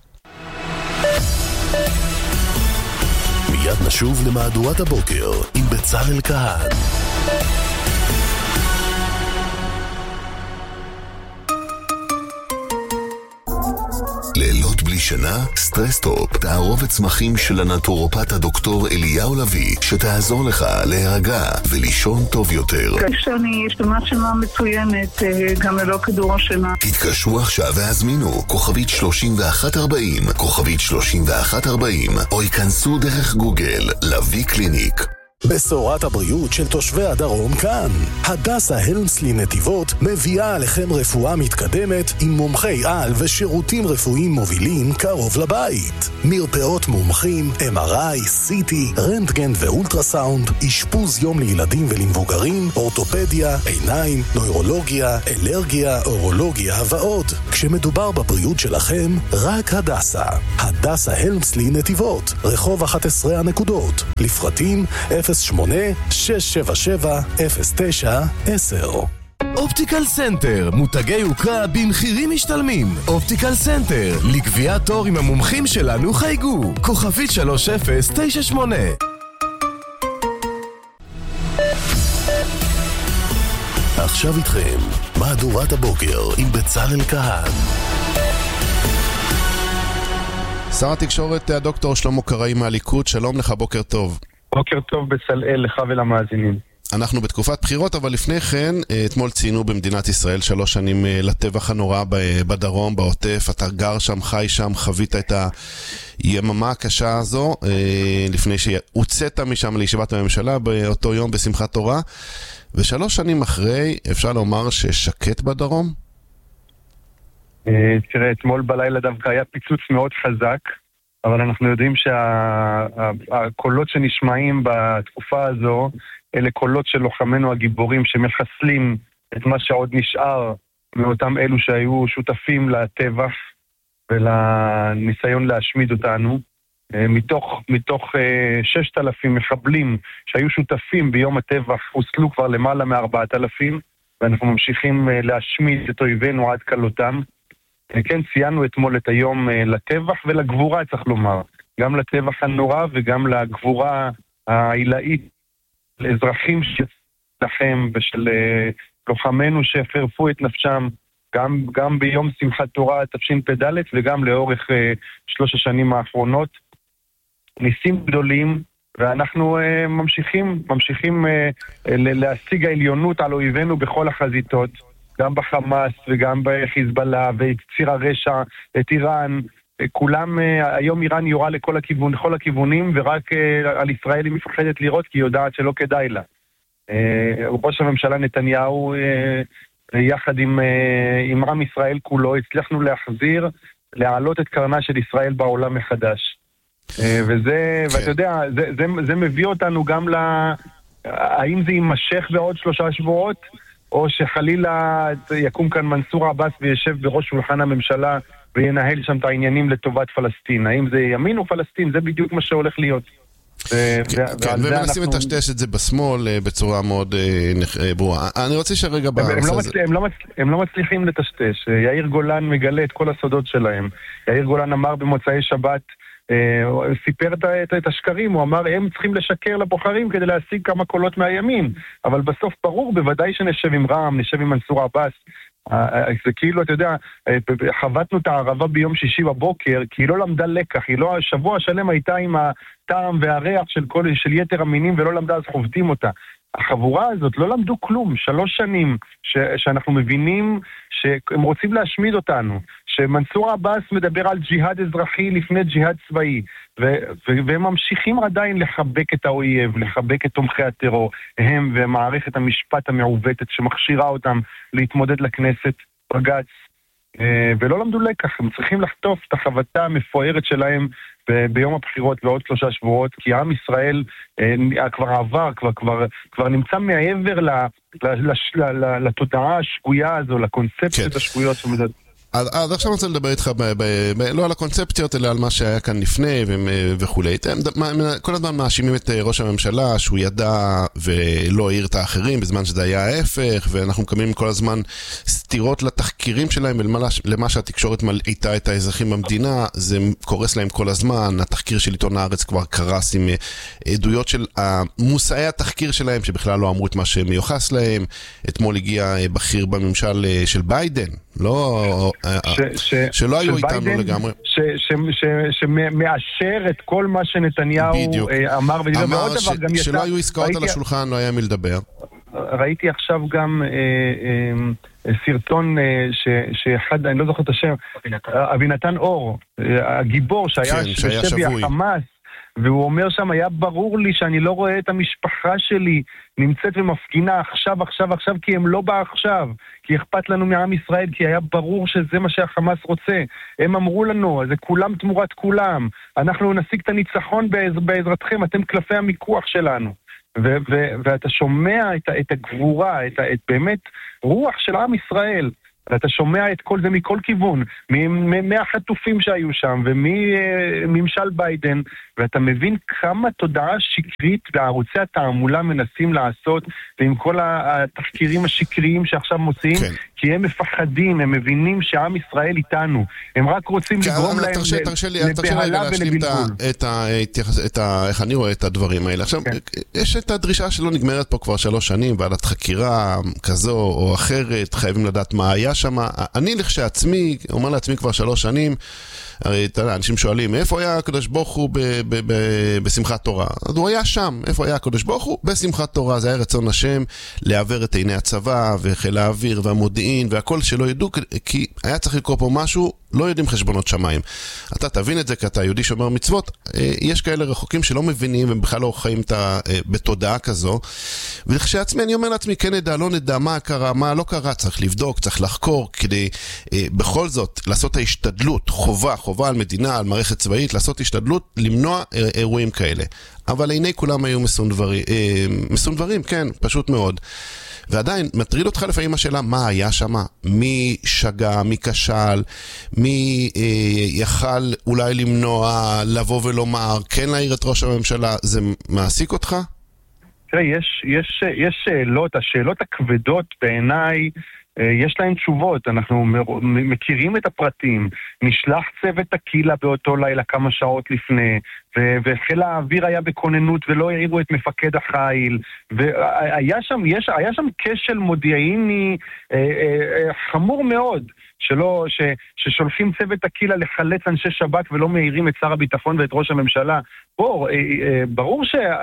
מיד נשוב למהדורת הבוקר עם בצלאל כהן. לילות בלי שינה? סטרסטופ, תערובת צמחים של הנטורופט הדוקטור אליהו לוי, שתעזור לך להירגע ולישון טוב יותר. כשאני אשתמש שינה מצוינת, גם ללא כדור השינה. תתקשרו עכשיו והזמינו כוכבית שלושים ואחת ארבעים, כוכבית שלושים ואחת ארבעים, או ייכנסו דרך גוגל, לוי קליניק. בשורת הבריאות של תושבי הדרום כאן. הדסה הלמסלי נתיבות מביאה עליכם רפואה מתקדמת עם מומחי על ושירותים רפואיים מובילים קרוב לבית. מרפאות מומחים, אם אר איי, סי טי, רנטגן ואולטרסאונד, אשפוז יום לילדים ולמבוגרים, אורתופדיה, עיניים, נוירולוגיה, אלרגיה, אורולוגיה ועוד. כשמדובר בבריאות שלכם, רק הדסה. הדסה הלמסלי נתיבות, רחוב אחת עשרה הנקודות. לפרטים אפס שמונה שש שבע שבע אפס תשע עשר. אופטיקל סנטר, מותגי יוקרה במחירים משתלמים. אופטיקל סנטר, לקביעת תור עם המומחים שלנו חייגו. כוכבית שלוש אפס תשע שמונה. עכשיו איתכם, מהדורת הבוקר עם בצלאל כהן. שר התקשורת הדוקטור שלמה קראי מהליכוד, שלום לך, בוקר טוב. בוקר טוב בצלאל, לך ולמאזינים. אנחנו בתקופת בחירות, אבל לפני כן, אתמול ציינו במדינת ישראל שלוש שנים לטבח הנורא בדרום, בעוטף. אתה גר שם, חי שם, חווית את היממה הקשה הזו, לפני שהוצאת משם לישיבת הממשלה באותו יום בשמחת תורה, ושלוש שנים אחרי, אפשר לומר ששקט בדרום? תראה, אתמול בלילה דווקא היה פיצוץ מאוד חזק, אבל אנחנו יודעים שהקולות שנשמעים בתקופה הזו, אלה קולות של לוחמינו הגיבורים שמחסלים את מה שעוד נשאר מאותם אלו שהיו שותפים לטבח ולניסיון להשמיד אותנו. מתוך, מתוך ששת אלפים מחבלים שהיו שותפים ביום הטבח, הוסלו כבר למעלה מארבעת אלפים, ואנחנו ממשיכים להשמיד את אויבינו עד כלותם. כן, ציינו אתמול את היום לטבח ולגבורה, צריך לומר. גם לטבח הנורא וגם לגבורה העילאית, לאזרחים שלכם ושל לוחמינו שהפרפו את נפשם, גם, גם ביום שמחת תורה תשפ"ד וגם לאורך שלוש השנים האחרונות. ניסים גדולים, ואנחנו ממשיכים, ממשיכים להשיג העליונות על אויבינו בכל החזיתות. גם בחמאס וגם בחיזבאללה ואת ציר הרשע, את איראן, כולם, היום איראן יורה לכל הכיוון, לכל הכיוונים, ורק על ישראל היא מפחדת לראות, כי היא יודעת שלא כדאי לה. ראש הממשלה נתניהו, יחד עם, עם עם ישראל כולו, הצלחנו להחזיר, להעלות את קרנה של ישראל בעולם מחדש. וזה, ואתה יודע, זה, זה, זה מביא אותנו גם ל... האם זה יימשך בעוד שלושה שבועות, או שחלילה יקום כאן מנסור עבאס וישב בראש שולחן הממשלה וינהל שם את העניינים לטובת פלסטין. האם זה ימין או פלסטין? זה בדיוק מה שהולך להיות. כן, ומנסים לטשטש את זה בשמאל בצורה מאוד ברורה. אני רוצה שרגע... הם לא מצליחים לטשטש. יאיר גולן מגלה את כל הסודות שלהם. יאיר גולן אמר במוצאי שבת, סיפר את השקרים, הוא אמר הם צריכים לשקר לבוחרים כדי להשיג כמה קולות מהימין, אבל בסוף ברור בוודאי שנשב עם רע"מ, נשב עם מנסור עבאס. זה כאילו, אתה יודע, חוותנו את הערבה ביום שישי בבוקר, כי היא לא למדה לקח, היא לא, השבוע השלם הייתה עם הטעם והריח של, כל, של יתר המינים ולא למדה, אז חובטים אותה. החבורה הזאת לא למדו כלום, שלוש שנים ש, שאנחנו מבינים שהם רוצים להשמיד אותנו, שמנסור עבאס מדבר על ג'יהאד אזרחי לפני ג'יהאד צבאי, ו, ו, והם ממשיכים עדיין לחבק את האויב, לחבק את תומכי הטרור, הם ומערכת המשפט המעוותת שמכשירה אותם להתמודד לכנסת, בג"ץ, ולא למדו לקח, הם צריכים לחטוף את החבטה המפוארת שלהם ב- ביום הבחירות ועוד שלושה שבועות, כי עם ישראל אה, כבר עבר, כבר, כבר, כבר נמצא מעבר ל, ל, ל, ל, ל, לתודעה השגויה הזו, לקונספציות כן. השגויות שמדד... אז, אז עכשיו אני רוצה לדבר איתך ב, ב, ב, לא על הקונספציות, אלא על מה שהיה כאן לפני וכולי. כל הזמן מאשימים את ראש הממשלה שהוא ידע ולא העיר את האחרים בזמן שזה היה ההפך, ואנחנו מקבלים כל הזמן סתירות לתחקירים שלהם ולמה שהתקשורת מלעיטה את האזרחים במדינה. זה קורס להם כל הזמן. התחקיר של עיתון הארץ כבר קרס עם עדויות של מושאי התחקיר שלהם שבכלל לא אמרו את מה שמיוחס להם. אתמול הגיע בכיר בממשל של ביידן, לא... שלא היו איתנו לגמרי. שמאשר את כל מה שנתניהו אמר, אמר שלא היו עסקאות על השולחן, לא היה מי לדבר. ראיתי עכשיו גם סרטון שאחד, אני לא זוכר את השם, אבינתן אור, הגיבור שהיה בשבי החמאס, והוא אומר שם, היה ברור לי שאני לא רואה את המשפחה שלי נמצאת ומפגינה עכשיו, עכשיו, עכשיו, כי הם לא בא עכשיו, כי אכפת לנו מעם ישראל, כי היה ברור שזה מה שהחמאס רוצה. הם אמרו לנו, זה כולם תמורת כולם, אנחנו נשיג את הניצחון בעזרתכם, אתם קלפי המיקוח שלנו. ו- ו- ואתה שומע את, את הגבורה, את, את באמת רוח של עם ישראל, ואתה שומע את כל זה מכל כיוון, מהחטופים שהיו שם, ומממשל ביידן, ואתה מבין כמה תודעה שקרית וערוצי התעמולה מנסים לעשות, ועם כל התחקירים השקריים שעכשיו מוציאים, כן. כי הם מפחדים, הם מבינים שעם ישראל איתנו, הם רק רוצים כן, לגרום להם תרשה, תרשה לי, לבהלה ולבלבול. את ה, את ה, את ה, איך אני רואה את הדברים האלה. עכשיו, כן. יש את הדרישה שלא נגמרת פה כבר שלוש שנים, ועדת חקירה כזו או אחרת, חייבים לדעת מה היה שם. אני לכשעצמי, אומר לעצמי כבר שלוש שנים, הרי אתה יודע, אנשים שואלים, איפה היה הקדוש ברוך הוא ב- ב- ב- בשמחת תורה? אז הוא היה שם. איפה היה הקדוש ברוך הוא? בשמחת תורה. זה היה רצון השם לעבר את עיני הצבא וחיל האוויר והמודיעין והכל שלא ידעו, כי היה צריך לקרוא פה משהו, לא יודעים חשבונות שמיים. אתה תבין את זה, כי אתה יהודי שומר מצוות. יש כאלה רחוקים שלא מבינים ובכלל לא חיים בתודעה כזו. וכשעצמי אני אומר לעצמי, כן נדע, לא נדע מה קרה, מה לא קרה, צריך לבדוק, צריך לחקור, כדי בכל זאת לעשות ההשתדלות, חובה, חובה על מדינה, על מערכת צבאית, לעשות השתדלות, למנוע אירועים כאלה. אבל עיני כולם היו מסונדברים, מסונדברים, כן, פשוט מאוד. ועדיין, מטריד אותך לפעמים השאלה, מה היה שם? מי שגה, מי כשל, מי אה, יכל אולי למנוע, לבוא ולומר, כן להעיר את ראש הממשלה, זה מעסיק אותך? תראה, יש, יש, יש שאלות, השאלות הכבדות בעיניי, יש להם תשובות, אנחנו מכירים את הפרטים, נשלח צוות הקילה באותו לילה כמה שעות לפני, וחיל האוויר היה בכוננות ולא העירו את מפקד החיל, והיה שם, יש, היה שם כשל מודיעיני אה, אה, חמור מאוד, שלא, ש, ששולחים צוות הקילה לחלץ אנשי שב"כ ולא מעירים את שר הביטחון ואת ראש הממשלה. בוא, אה, אה, ברור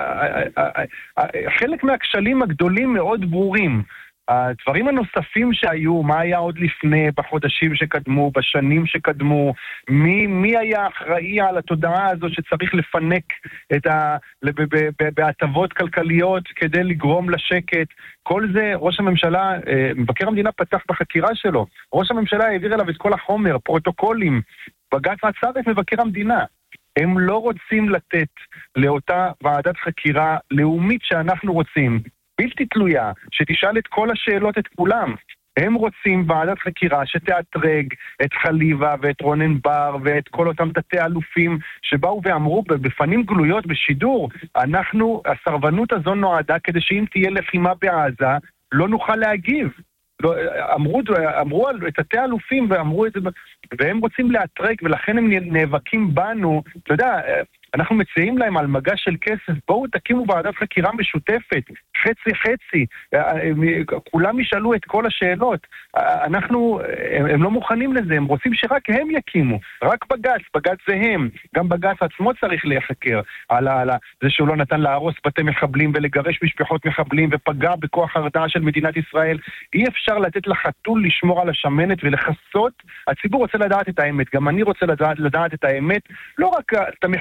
שחלק מהכשלים הגדולים מאוד ברורים, הדברים הנוספים שהיו, מה היה עוד לפני, בחודשים שקדמו, בשנים שקדמו, מי, מי היה אחראי על התודעה הזו שצריך לפנק את ה, בהטבות כלכליות כדי לגרום לשקט. כל זה, ראש הממשלה, מבקר המדינה פתח בחקירה שלו, ראש הממשלה העביר אליו את כל החומר, פרוטוקולים, בג"ץ עצר את מבקר המדינה. הם לא רוצים לתת לאותה ועדת חקירה לאומית שאנחנו רוצים, בלתי תלויה, שתשאל את כל השאלות את כולם. הם רוצים ועדת חקירה שתאתרג את חליבה ואת רונן בר ואת כל אותם תתי אלופים שבאו ואמרו בפנים גלויות בשידור, אנחנו, הסרבנות הזו נועדה כדי שאם תהיה לחימה בעזה, לא נוכל להגיב. לא, אמרו, אמרו את תתי אלופים ואמרו את זה, והם רוצים לאתרג ולכן הם נאבקים בנו. אתה יודע, אנחנו מציעים להם על מגע של כסף, בואו תקימו ועדת חקירה משותפת, חצי חצי, כולם ישאלו את כל השאלות. אנחנו, הם, הם לא מוכנים לזה, הם רוצים שרק הם יקימו, רק בג"ץ, בג"ץ זה הם, גם בג"ץ עצמו צריך להיחקר על, על זה שהוא לא נתן להרוס בתי מחבלים ולגרש משפחות מחבלים ופגע בכוח הרתעה של מדינת ישראל. אי אפשר לתת לחתול לשמור על השמנת ולחסות, הציבור רוצה לדעת את האמת, גם אני רוצה לדעת, לדעת את האמת, לא רק את המחדלים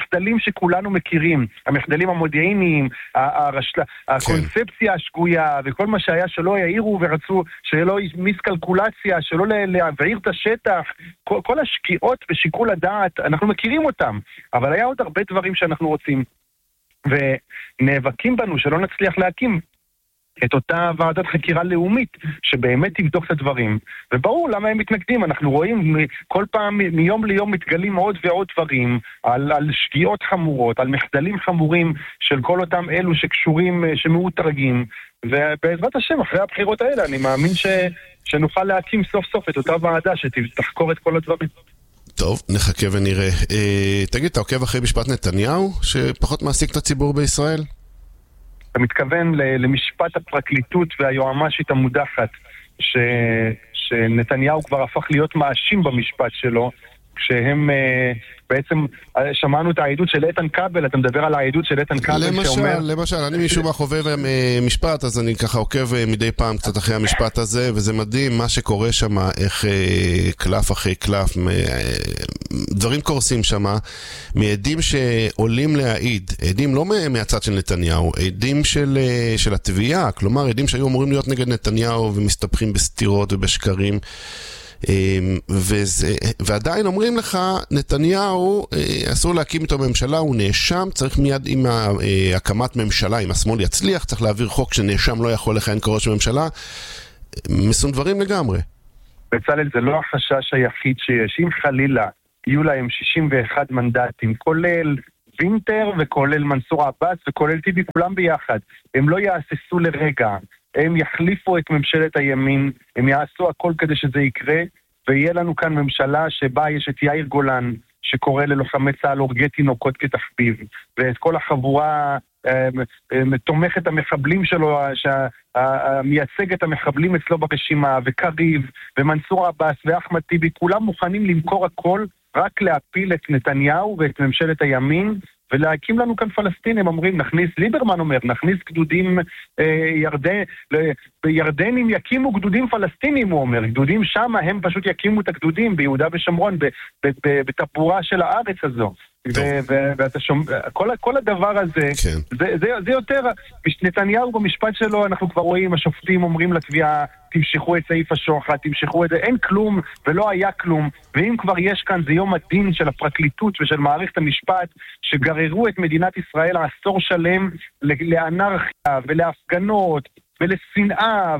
שכולנו מכירים, המחדלים המודיעיניים, הרשלה, הקונספציה השגויה, וכל מה שהיה שלא יעירו ורצו שלא מיסקלקולציה, שלא להבעיר את השטח, כל, כל השקיעות בשיקול הדעת, אנחנו מכירים אותם, אבל היה עוד הרבה דברים שאנחנו רוצים, ונאבקים בנו שלא נצליח להקים את אותה ועדת חקירה לאומית שבאמת תבדוק את הדברים. וברור למה הם מתנגדים, אנחנו רואים כל פעם מיום ליום מתגלים עוד ועוד דברים על, על שגיאות חמורות, על מחדלים חמורים של כל אותם אלו שקשורים, שמאותרגים, ובעזרת השם אחרי הבחירות האלה אני מאמין ש, שנוכל להקים סוף סוף את אותה ועדה שתחקור את כל הדברים. טוב, נחכה ונראה. אה, תגיד, אתה עוקב אחרי משפט נתניהו שפחות מעסיק את הציבור בישראל? אתה מתכוון למשפט הפרקליטות והיועמ"שית המודחת, ש... שנתניהו כבר הפך להיות מאשים במשפט שלו, כשהם בעצם, שמענו את העדות של איתן כבל, אתה מדבר על העדות של איתן כבל למשל, שאומר... למשל, אני משום מה חובב משפט, אז אני ככה עוקב מדי פעם קצת אחרי המשפט הזה, וזה מדהים מה שקורה שם, איך קלף אחרי קלף, דברים קורסים שם, מעדים שעולים להעיד, עדים לא מהצד של נתניהו, עדים של, של התביעה, כלומר, עדים שהיו אמורים להיות נגד נתניהו ומסתבכים בסתירות ובשקרים, וזה, ועדיין אומרים לך נתניהו אסור להקים איתו ממשלה, הוא נאשם, צריך מיד עם הקמת ממשלה, אם השמאל יצליח צריך להעביר חוק שנאשם לא יכול לכהן כראש ממשלה. מסונדברים לגמרי. בצלאל, זה לא החשש היחיד שיש. אם חלילה יהיו להם שישים ואחד מנדטים, כולל וינטר וכולל מנסור עבאס וכולל טיבי, כולם ביחד, הם לא יאססו לרגע, הם יחליפו את ממשלת הימין, הם יעשו הכל כדי שזה יקרה, ויהיה לנו כאן ממשלה שבה יש את יאיר גולן, שקורא ללוחמי צה"ל הורגי תינוקות כתחביב, ואת כל החבורה תומכת המחבלים שלו, שמייצג את המחבלים אצלו ברשימה, וקריב, ומנסור עבאס, ואחמד טיבי, כולם מוכנים למכור הכל, רק להפיל את נתניהו ואת ממשלת הימין, ולהקים לנו כאן פלסטינים, אומרים, נכניס, ליברמן אומר, נכניס גדודים אה, ירדן, בירדנים יקימו גדודים פלסטינים, הוא אומר, גדודים שם, הם פשוט יקימו את הגדודים ביהודה ושומרון, בטפורה של הארץ הזו. ואתה שומע, כל הדבר הזה, זה יותר, נתניהו במשפט שלו, אנחנו כבר רואים, השופטים אומרים לתביעה, תמשכו את סעיף השוחד, תמשכו את זה, אין כלום ולא היה כלום, ואם כבר יש כאן, זה יום הדין של הפרקליטות ושל מערכת המשפט, שגררו את מדינת ישראל עשור שלם לאנרכיה ולהפגנות ולשנאה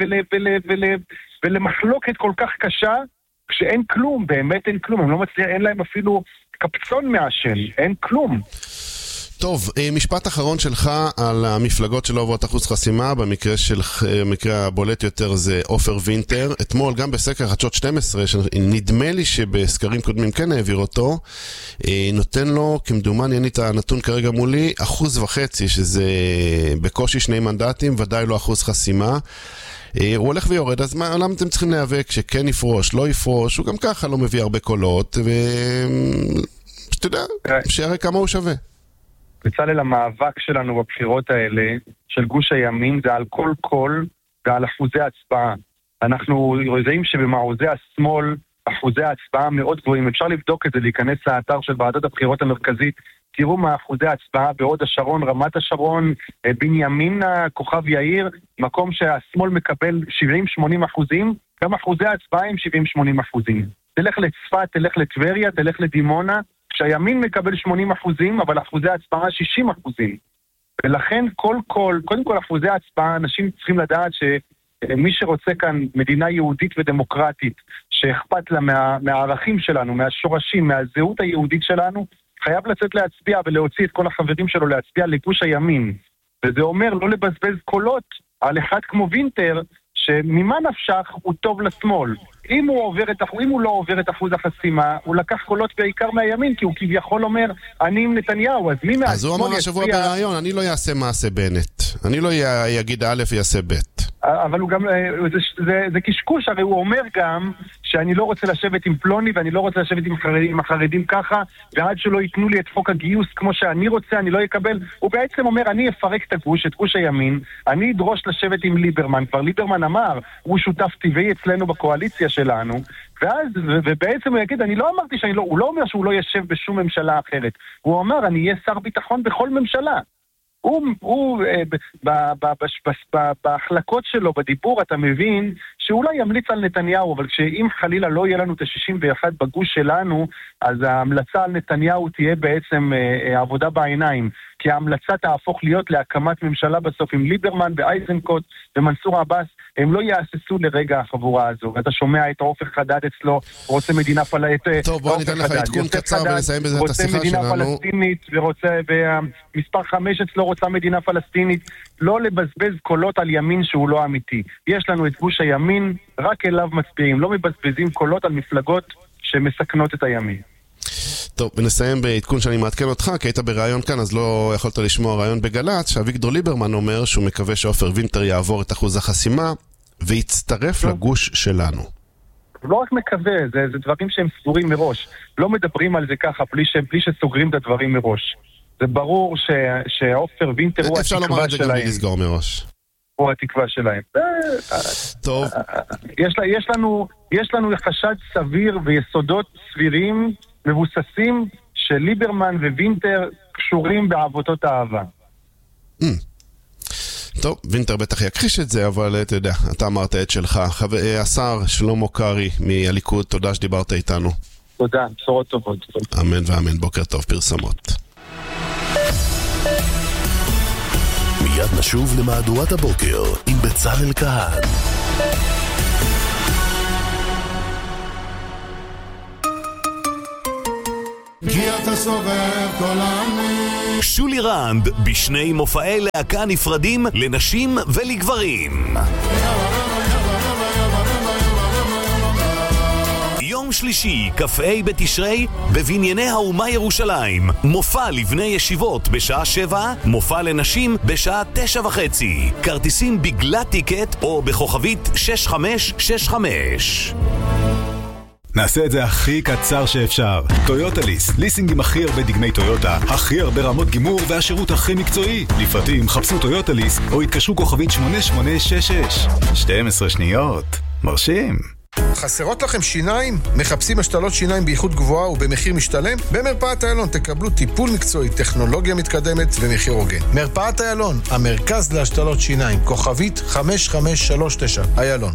ולמחלוקת כל כך קשה, כשאין כלום, באמת אין כלום, הם לא מצליחים, אין להם אפילו קפצון מהשן, אין כלום. טוב, משפט אחרון שלך על המפלגות שלא עוברות אחוז חסימה, במקרה של, המקרה הבולט יותר זה אופר וינטר, אתמול גם בסקר חדשות שתים עשרה, נדמה לי שבסקרים קודמים כן העביר אותו, נותן לו, כמדומני, אני את הנתון כרגע מולי, אחוז וחצי, שזה בקושי שני מנדטים, ודאי לא אחוז חסימה, הוא הולך ויורד, אז מה, למה אתם צריכים להיאבק שכן יפרוש, לא יפרוש, הוא גם ככה לא מביא הרבה קולות, ושאתה יודע, שיראה כמה הוא שווה. בצלאל, המאבק שלנו בבחירות האלה, של גוש הימין, זה על כל קול ועל אחוזי הצבעה. אנחנו יודעים שבמעוזי השמאל, אחוזי ההצבעה מאוד גבוהים. אפשר לבדוק את זה, להיכנס לאתר של ועדת הבחירות המרכזית, תראו מה אחוזי ההצבעה בעוד השרון, רמת השרון, בנימינה, כוכב יאיר, מקום שהשמאל מקבל שבעים שמונים אחוזים, גם אחוזי ההצבעה הם שבעים שמונים אחוזים. תלך לצפת, תלך לטבריה, תלך לדימונה, כשהימין מקבל שמונים אחוזים, אבל אחוזי ההצבעה שישים אחוזים. ולכן כל כל, קודם כל אחוזי ההצבעה, אנשים צריכים לדעת שמי שרוצה כאן מדינה יהודית ודמוקרטית, שאכפת לה מה, מהערכים שלנו, מהשורשים, מהזהות היהודית שלנו, חייב לצאת להצביע ולהוציא את כל החברים שלו להצביע לגוש הימין. וזה אומר לא לבזבז קולות על אחד כמו וינטר, שממה נפשך הוא טוב לשמאל. אם הוא, עובר את, אם הוא לא עובר את אחוז החסימה, הוא לקח קולות בעיקר מהימין, כי הוא כביכול אומר, אני עם נתניהו, אז מי מהשמאל יצביע? אז הוא אמר השבוע ברעיון, אני לא יעשה מעשה בנט. אני לא יגיד א' ויעשה ב'. אבל הוא גם, זה, זה, זה קשקוש, הרי הוא אומר גם שאני לא רוצה לשבת עם פלוני ואני לא רוצה לשבת עם, חרדים, עם החרדים ככה, ועד שלא ייתנו לי את חוק הגיוס כמו שאני רוצה, אני לא אקבל. הוא בעצם אומר, אני אפרק את הגוש, את גוש הימין, אני אדרוש לשבת עם ליברמן, כבר ליברמן אמר, הוא שותף טבעי אצלנו בקואליציה שלנו, ואז, ובעצם הוא יגיד, אני לא אמרתי שאני לא, הוא לא אומר שהוא לא ישב בשום ממשלה אחרת, הוא אומר, אני אהיה שר ביטחון בכל ממשלה. הוא, הוא בהחלקות שלו, בדיבור, אתה מבין שאולי ימליץ על נתניהו, אבל שאם חלילה לא יהיה לנו את ה-שישים ואחת בגוש שלנו, אז ההמלצה על נתניהו תהיה בעצם עבודה בעיניים, כי ההמלצה תהפוך להיות להקמת ממשלה בסוף עם ליברמן ואייזנקוט ומנסור עבאס, הם לא יאססו לרגע החבורה הזו. אתה שומע את עופר חדד אצלו, רוצה מדינה פלסטינית. טוב, בוא ניתן לך עדכון קצר ונסיים בזה את השיחה שלנו. רוצה מדינה פלסטינית, ורוצה, ומספר חמש אצלו רוצה מדינה פלסטינית. לא לבזבז קולות על ימין שהוא לא אמיתי. יש לנו את גוש הימין, רק אליו מצביעים. לא מבזבזים קולות על מפלגות שמסכנות את הימין. טוב, ונסיים בעדכון שאני מעדכן אותך, כי היית ברעיון כאן, אז לא יכולת לשמוע רעיון בגלץ, שאביגדור ליברמן אומר שהוא מקווה שעופר וינטר יעבור את אחוז החסימה, ויצטרף לגוש שלנו. לא רק מקווה, זה, זה דברים שהם סגורים מראש. לא מדברים על זה ככה, בלי, ש, בלי שסוגרים את הדברים מראש. זה ברור ש, שעופר וינטר הוא התקווה שלהם. אפשר לומר את זה גם בלי לסגור מראש. הוא התקווה שלהם. טוב. יש, יש לנו, יש לנו חשד סביר ויסודות סבירים מבוססים של ליברמן ווינטר קשורים בעבותות האהבה. טוב, וינטר בטח יכחיש את זה, אבל אתה יודע, אתה אמרת את שלך. השר שלמה קרעי מהליכוד, תודה שדיברת איתנו. תודה, בשורות טובות. אמן ואמן, בוקר טוב, פרסומות. מיד נשוב למהדורת הבוקר עם בצלאל כהן. כי אתה סובב כל עמי. שולי רנד בשני מופעי להקה נפרדים לנשים ולגברים. יום שלישי, כ"ה בתשרי, בבנייני האומה ירושלים. מופע לבני ישיבות בשעה שבע, מופע לנשים בשעה תשע וחצי. כרטיסים בגלת טיקט או בכוכבית שש חמש שש חמש. נעשה את זה הכי קצר שאפשר. טויוטה ליס, ליסינג עם הכי הרבה דגמי טויוטה, הכי הרבה רמות גימור והשירות הכי מקצועי. לפרטים חפשו טויוטה ליס או התקשרו כוכבית שמונה שמונה שש שש. שתים עשרה שניות. מרשים. חסרות לכם שיניים? מחפשים השתלות שיניים באיכות גבוהה ובמחיר משתלם? במרפאת איילון תקבלו טיפול מקצועי, טכנולוגיה מתקדמת ומחיר הוגן. מרפאת איילון, המרכז להשתלות שיניים, כוכבית חמש חמש שלוש תשע, איילון.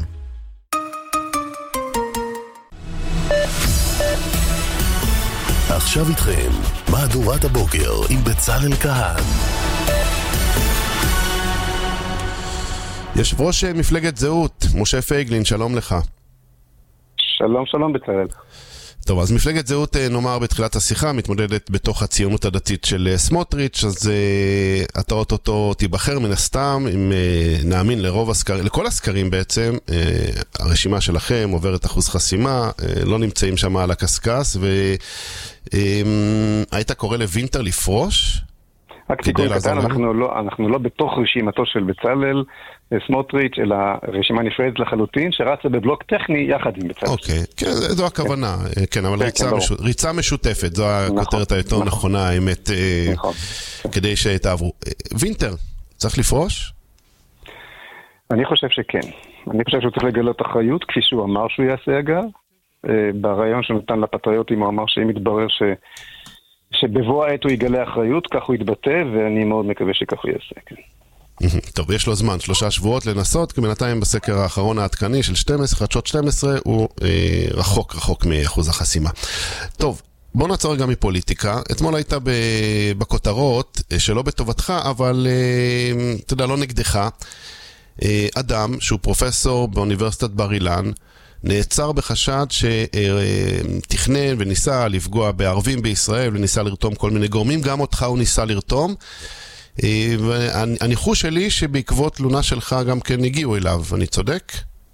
עכשיו איתכם, מהדורת הבוקר עם בצלאל כהן. יושב ראש מפלגת זהות, משה פייגלין, שלום לך. שלום, שלום בצלאל. טוב, אז מפלגת זהות, נאמר בתחילת השיחה, מתמודדת בתוך הציונות הדתית של סמוטריץ', אז uh, אתה אותו תיבחר מן הסתם, אם uh, נאמין לרוב הסקרים, לכל הסקרים בעצם, uh, הרשימה שלכם עוברת אחוז חסימה, uh, לא נמצאים שם על הקסקס, והיית um, קורא לוינטר לפרוש? רק תיקון קטן, אנחנו לא, אנחנו לא בתוך רשימתו של בצלאל סמוטריץ', אלא רשימה נפרדת לחלוטין, שרצה בבלוק טכני יחד עם בצלאל. אוקיי, כן, זו הכוונה, כן, אבל ריצה משותפת, זו הכותרת היותר נכונה, האמת, כדי שתעברו. וינטר, צריך לפרוש? אני חושב שכן. אני חושב שהוא צריך לגלות אחריות, כפי שהוא אמר שהוא יעשה אגב. ברעיון שנתן לפטריוטים, הוא אמר שאם יתברר ש... שבבוא העת הוא יגלה אחריות, כך הוא יתבטא, ואני מאוד מקווה שכך הוא יעשה, כן. טוב, יש לו זמן, שלושה שבועות לנסות, כי בינתיים בסקר האחרון העדכני של שתים עשרה, חדשות שתים עשרה, הוא אה, רחוק, רחוק מאחוז החסימה. טוב, בוא נעצור גם מפוליטיקה. אתמול היית בכותרות, שלא בטובתך, אבל אה, אתה יודע, לא נגדך. אה, אדם שהוא פרופסור באוניברסיטת בר אילן, נעצר בחשד שתכנן וניסה לפגוע בערבים בישראל, וניסה לרתום כל מיני גורמים, גם אותך הוא ניסה לרתום. והניחוש שלי שבעקבות תלונה שלך גם כן הגיעו אליו, אני צודק?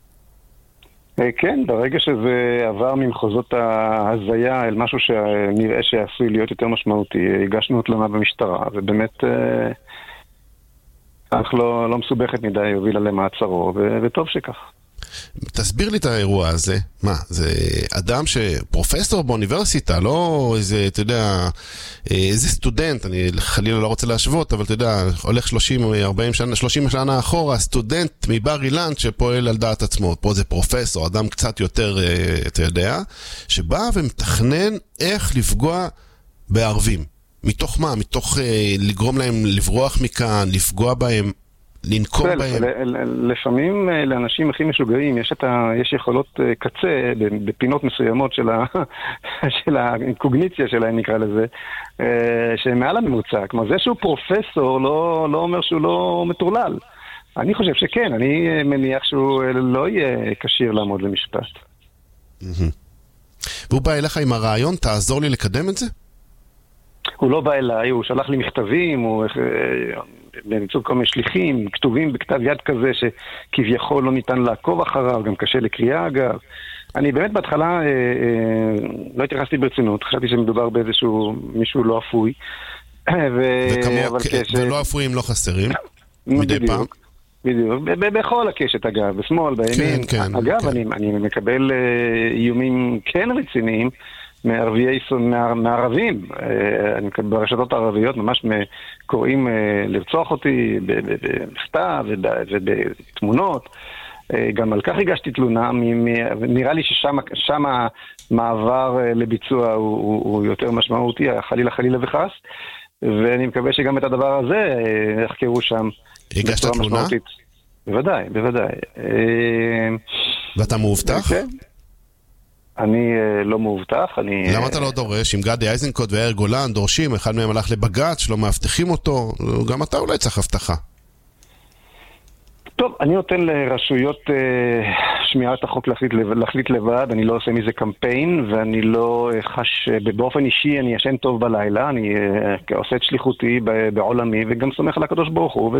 כן, ברגע שזה עבר ממחוזות ההזיה אל משהו שנראה שעשוי להיות יותר משמעותי, הגשנו תלונה במשטרה, ובאמת אך לא, לא מסובכת מדי, הובילה למעצרו, ו- וטוב שכך. תסביר לי את האירוע הזה. מה, זה אדם שפרופסור באוניברסיטה, לא איזה, אתה יודע, איזה סטודנט, אני חלילה לא רוצה להשוות, אבל אתה יודע, הולך שלושים ארבעים שנה, שלושים שנה אחורה, סטודנט מבר אילן שפועל על דעת עצמו. פה זה פרופסור, אדם קצת יותר, אתה יודע, שבא ומתכנן איך לפגוע בערבים. מתוך מה? מתוך לגרום להם לברוח מכאן, לפגוע בהם, לנקום בהם. לפעמים לאנשים הכי משוגעים יש את ה, יש יכולות קצה בפינות מסוימות של ה, של הקוגניציה שלהם, נקרא לזה, שמעל הממוצע. כלומר, זה שהוא פרופסור לא, לא אומר שהוא לא מטורלל. אני חושב שכן, אני מניח שהוא לא יהיה כשיר לעמוד למשפט. והוא בא אליך עם הרעיון, תעזור לי לקדם את זה? הוא לא בא אליי, הוא שלח לי מכתבים, הוא באמצעות כל מיני שליחים, כתובים בכתב יד כזה שכביכול לא ניתן לעקוב אחריו, גם קשה לקריאה אגב. אני באמת בהתחלה אה, אה, לא התייחסתי ברצינות, חשבתי שמדובר באיזשהו מישהו לא אפוי. ו... וכמו, כ... ולא אפויים לא חסרים, מדי בדיוק, פעם. בדיוק, בכל הקשת אגב, בשמאל, בימין. כן, כן, אגב, כן. אני, אני מקבל אה, איומים כן רציניים, מערביי, מה, מערבים, אני ברשתות הערביות ממש קוראים לרצוח אותי במכתב ובתמונות, גם על כך הגשתי תלונה, נראה לי ששם המעבר לביצוע הוא, הוא יותר משמעותי, חלילה חלילה וחס, ואני מקווה שגם את הדבר הזה יחקרו שם. הגשת תלונה? משמעותית. בוודאי, בוודאי. ואתה מאובטח? כן. אני uh, לא מאובטח, אני... למה אתה לא דורש? אם גדי איזנקוט ויאיר גולן דורשים, אחד מהם הלך לבג"ץ, שלא מאבטחים אותו, גם אתה אולי צריך הבטחה. טוב, אני נותן לרשויות uh, שמירת החוק להחליט, להחליט לבד, אני לא עושה מזה קמפיין, ואני לא uh, חש, uh, באופן אישי אני ישן טוב בלילה, אני uh, עושה את שליחותי בעולמי, וגם סומך על הקדוש ברוך הוא,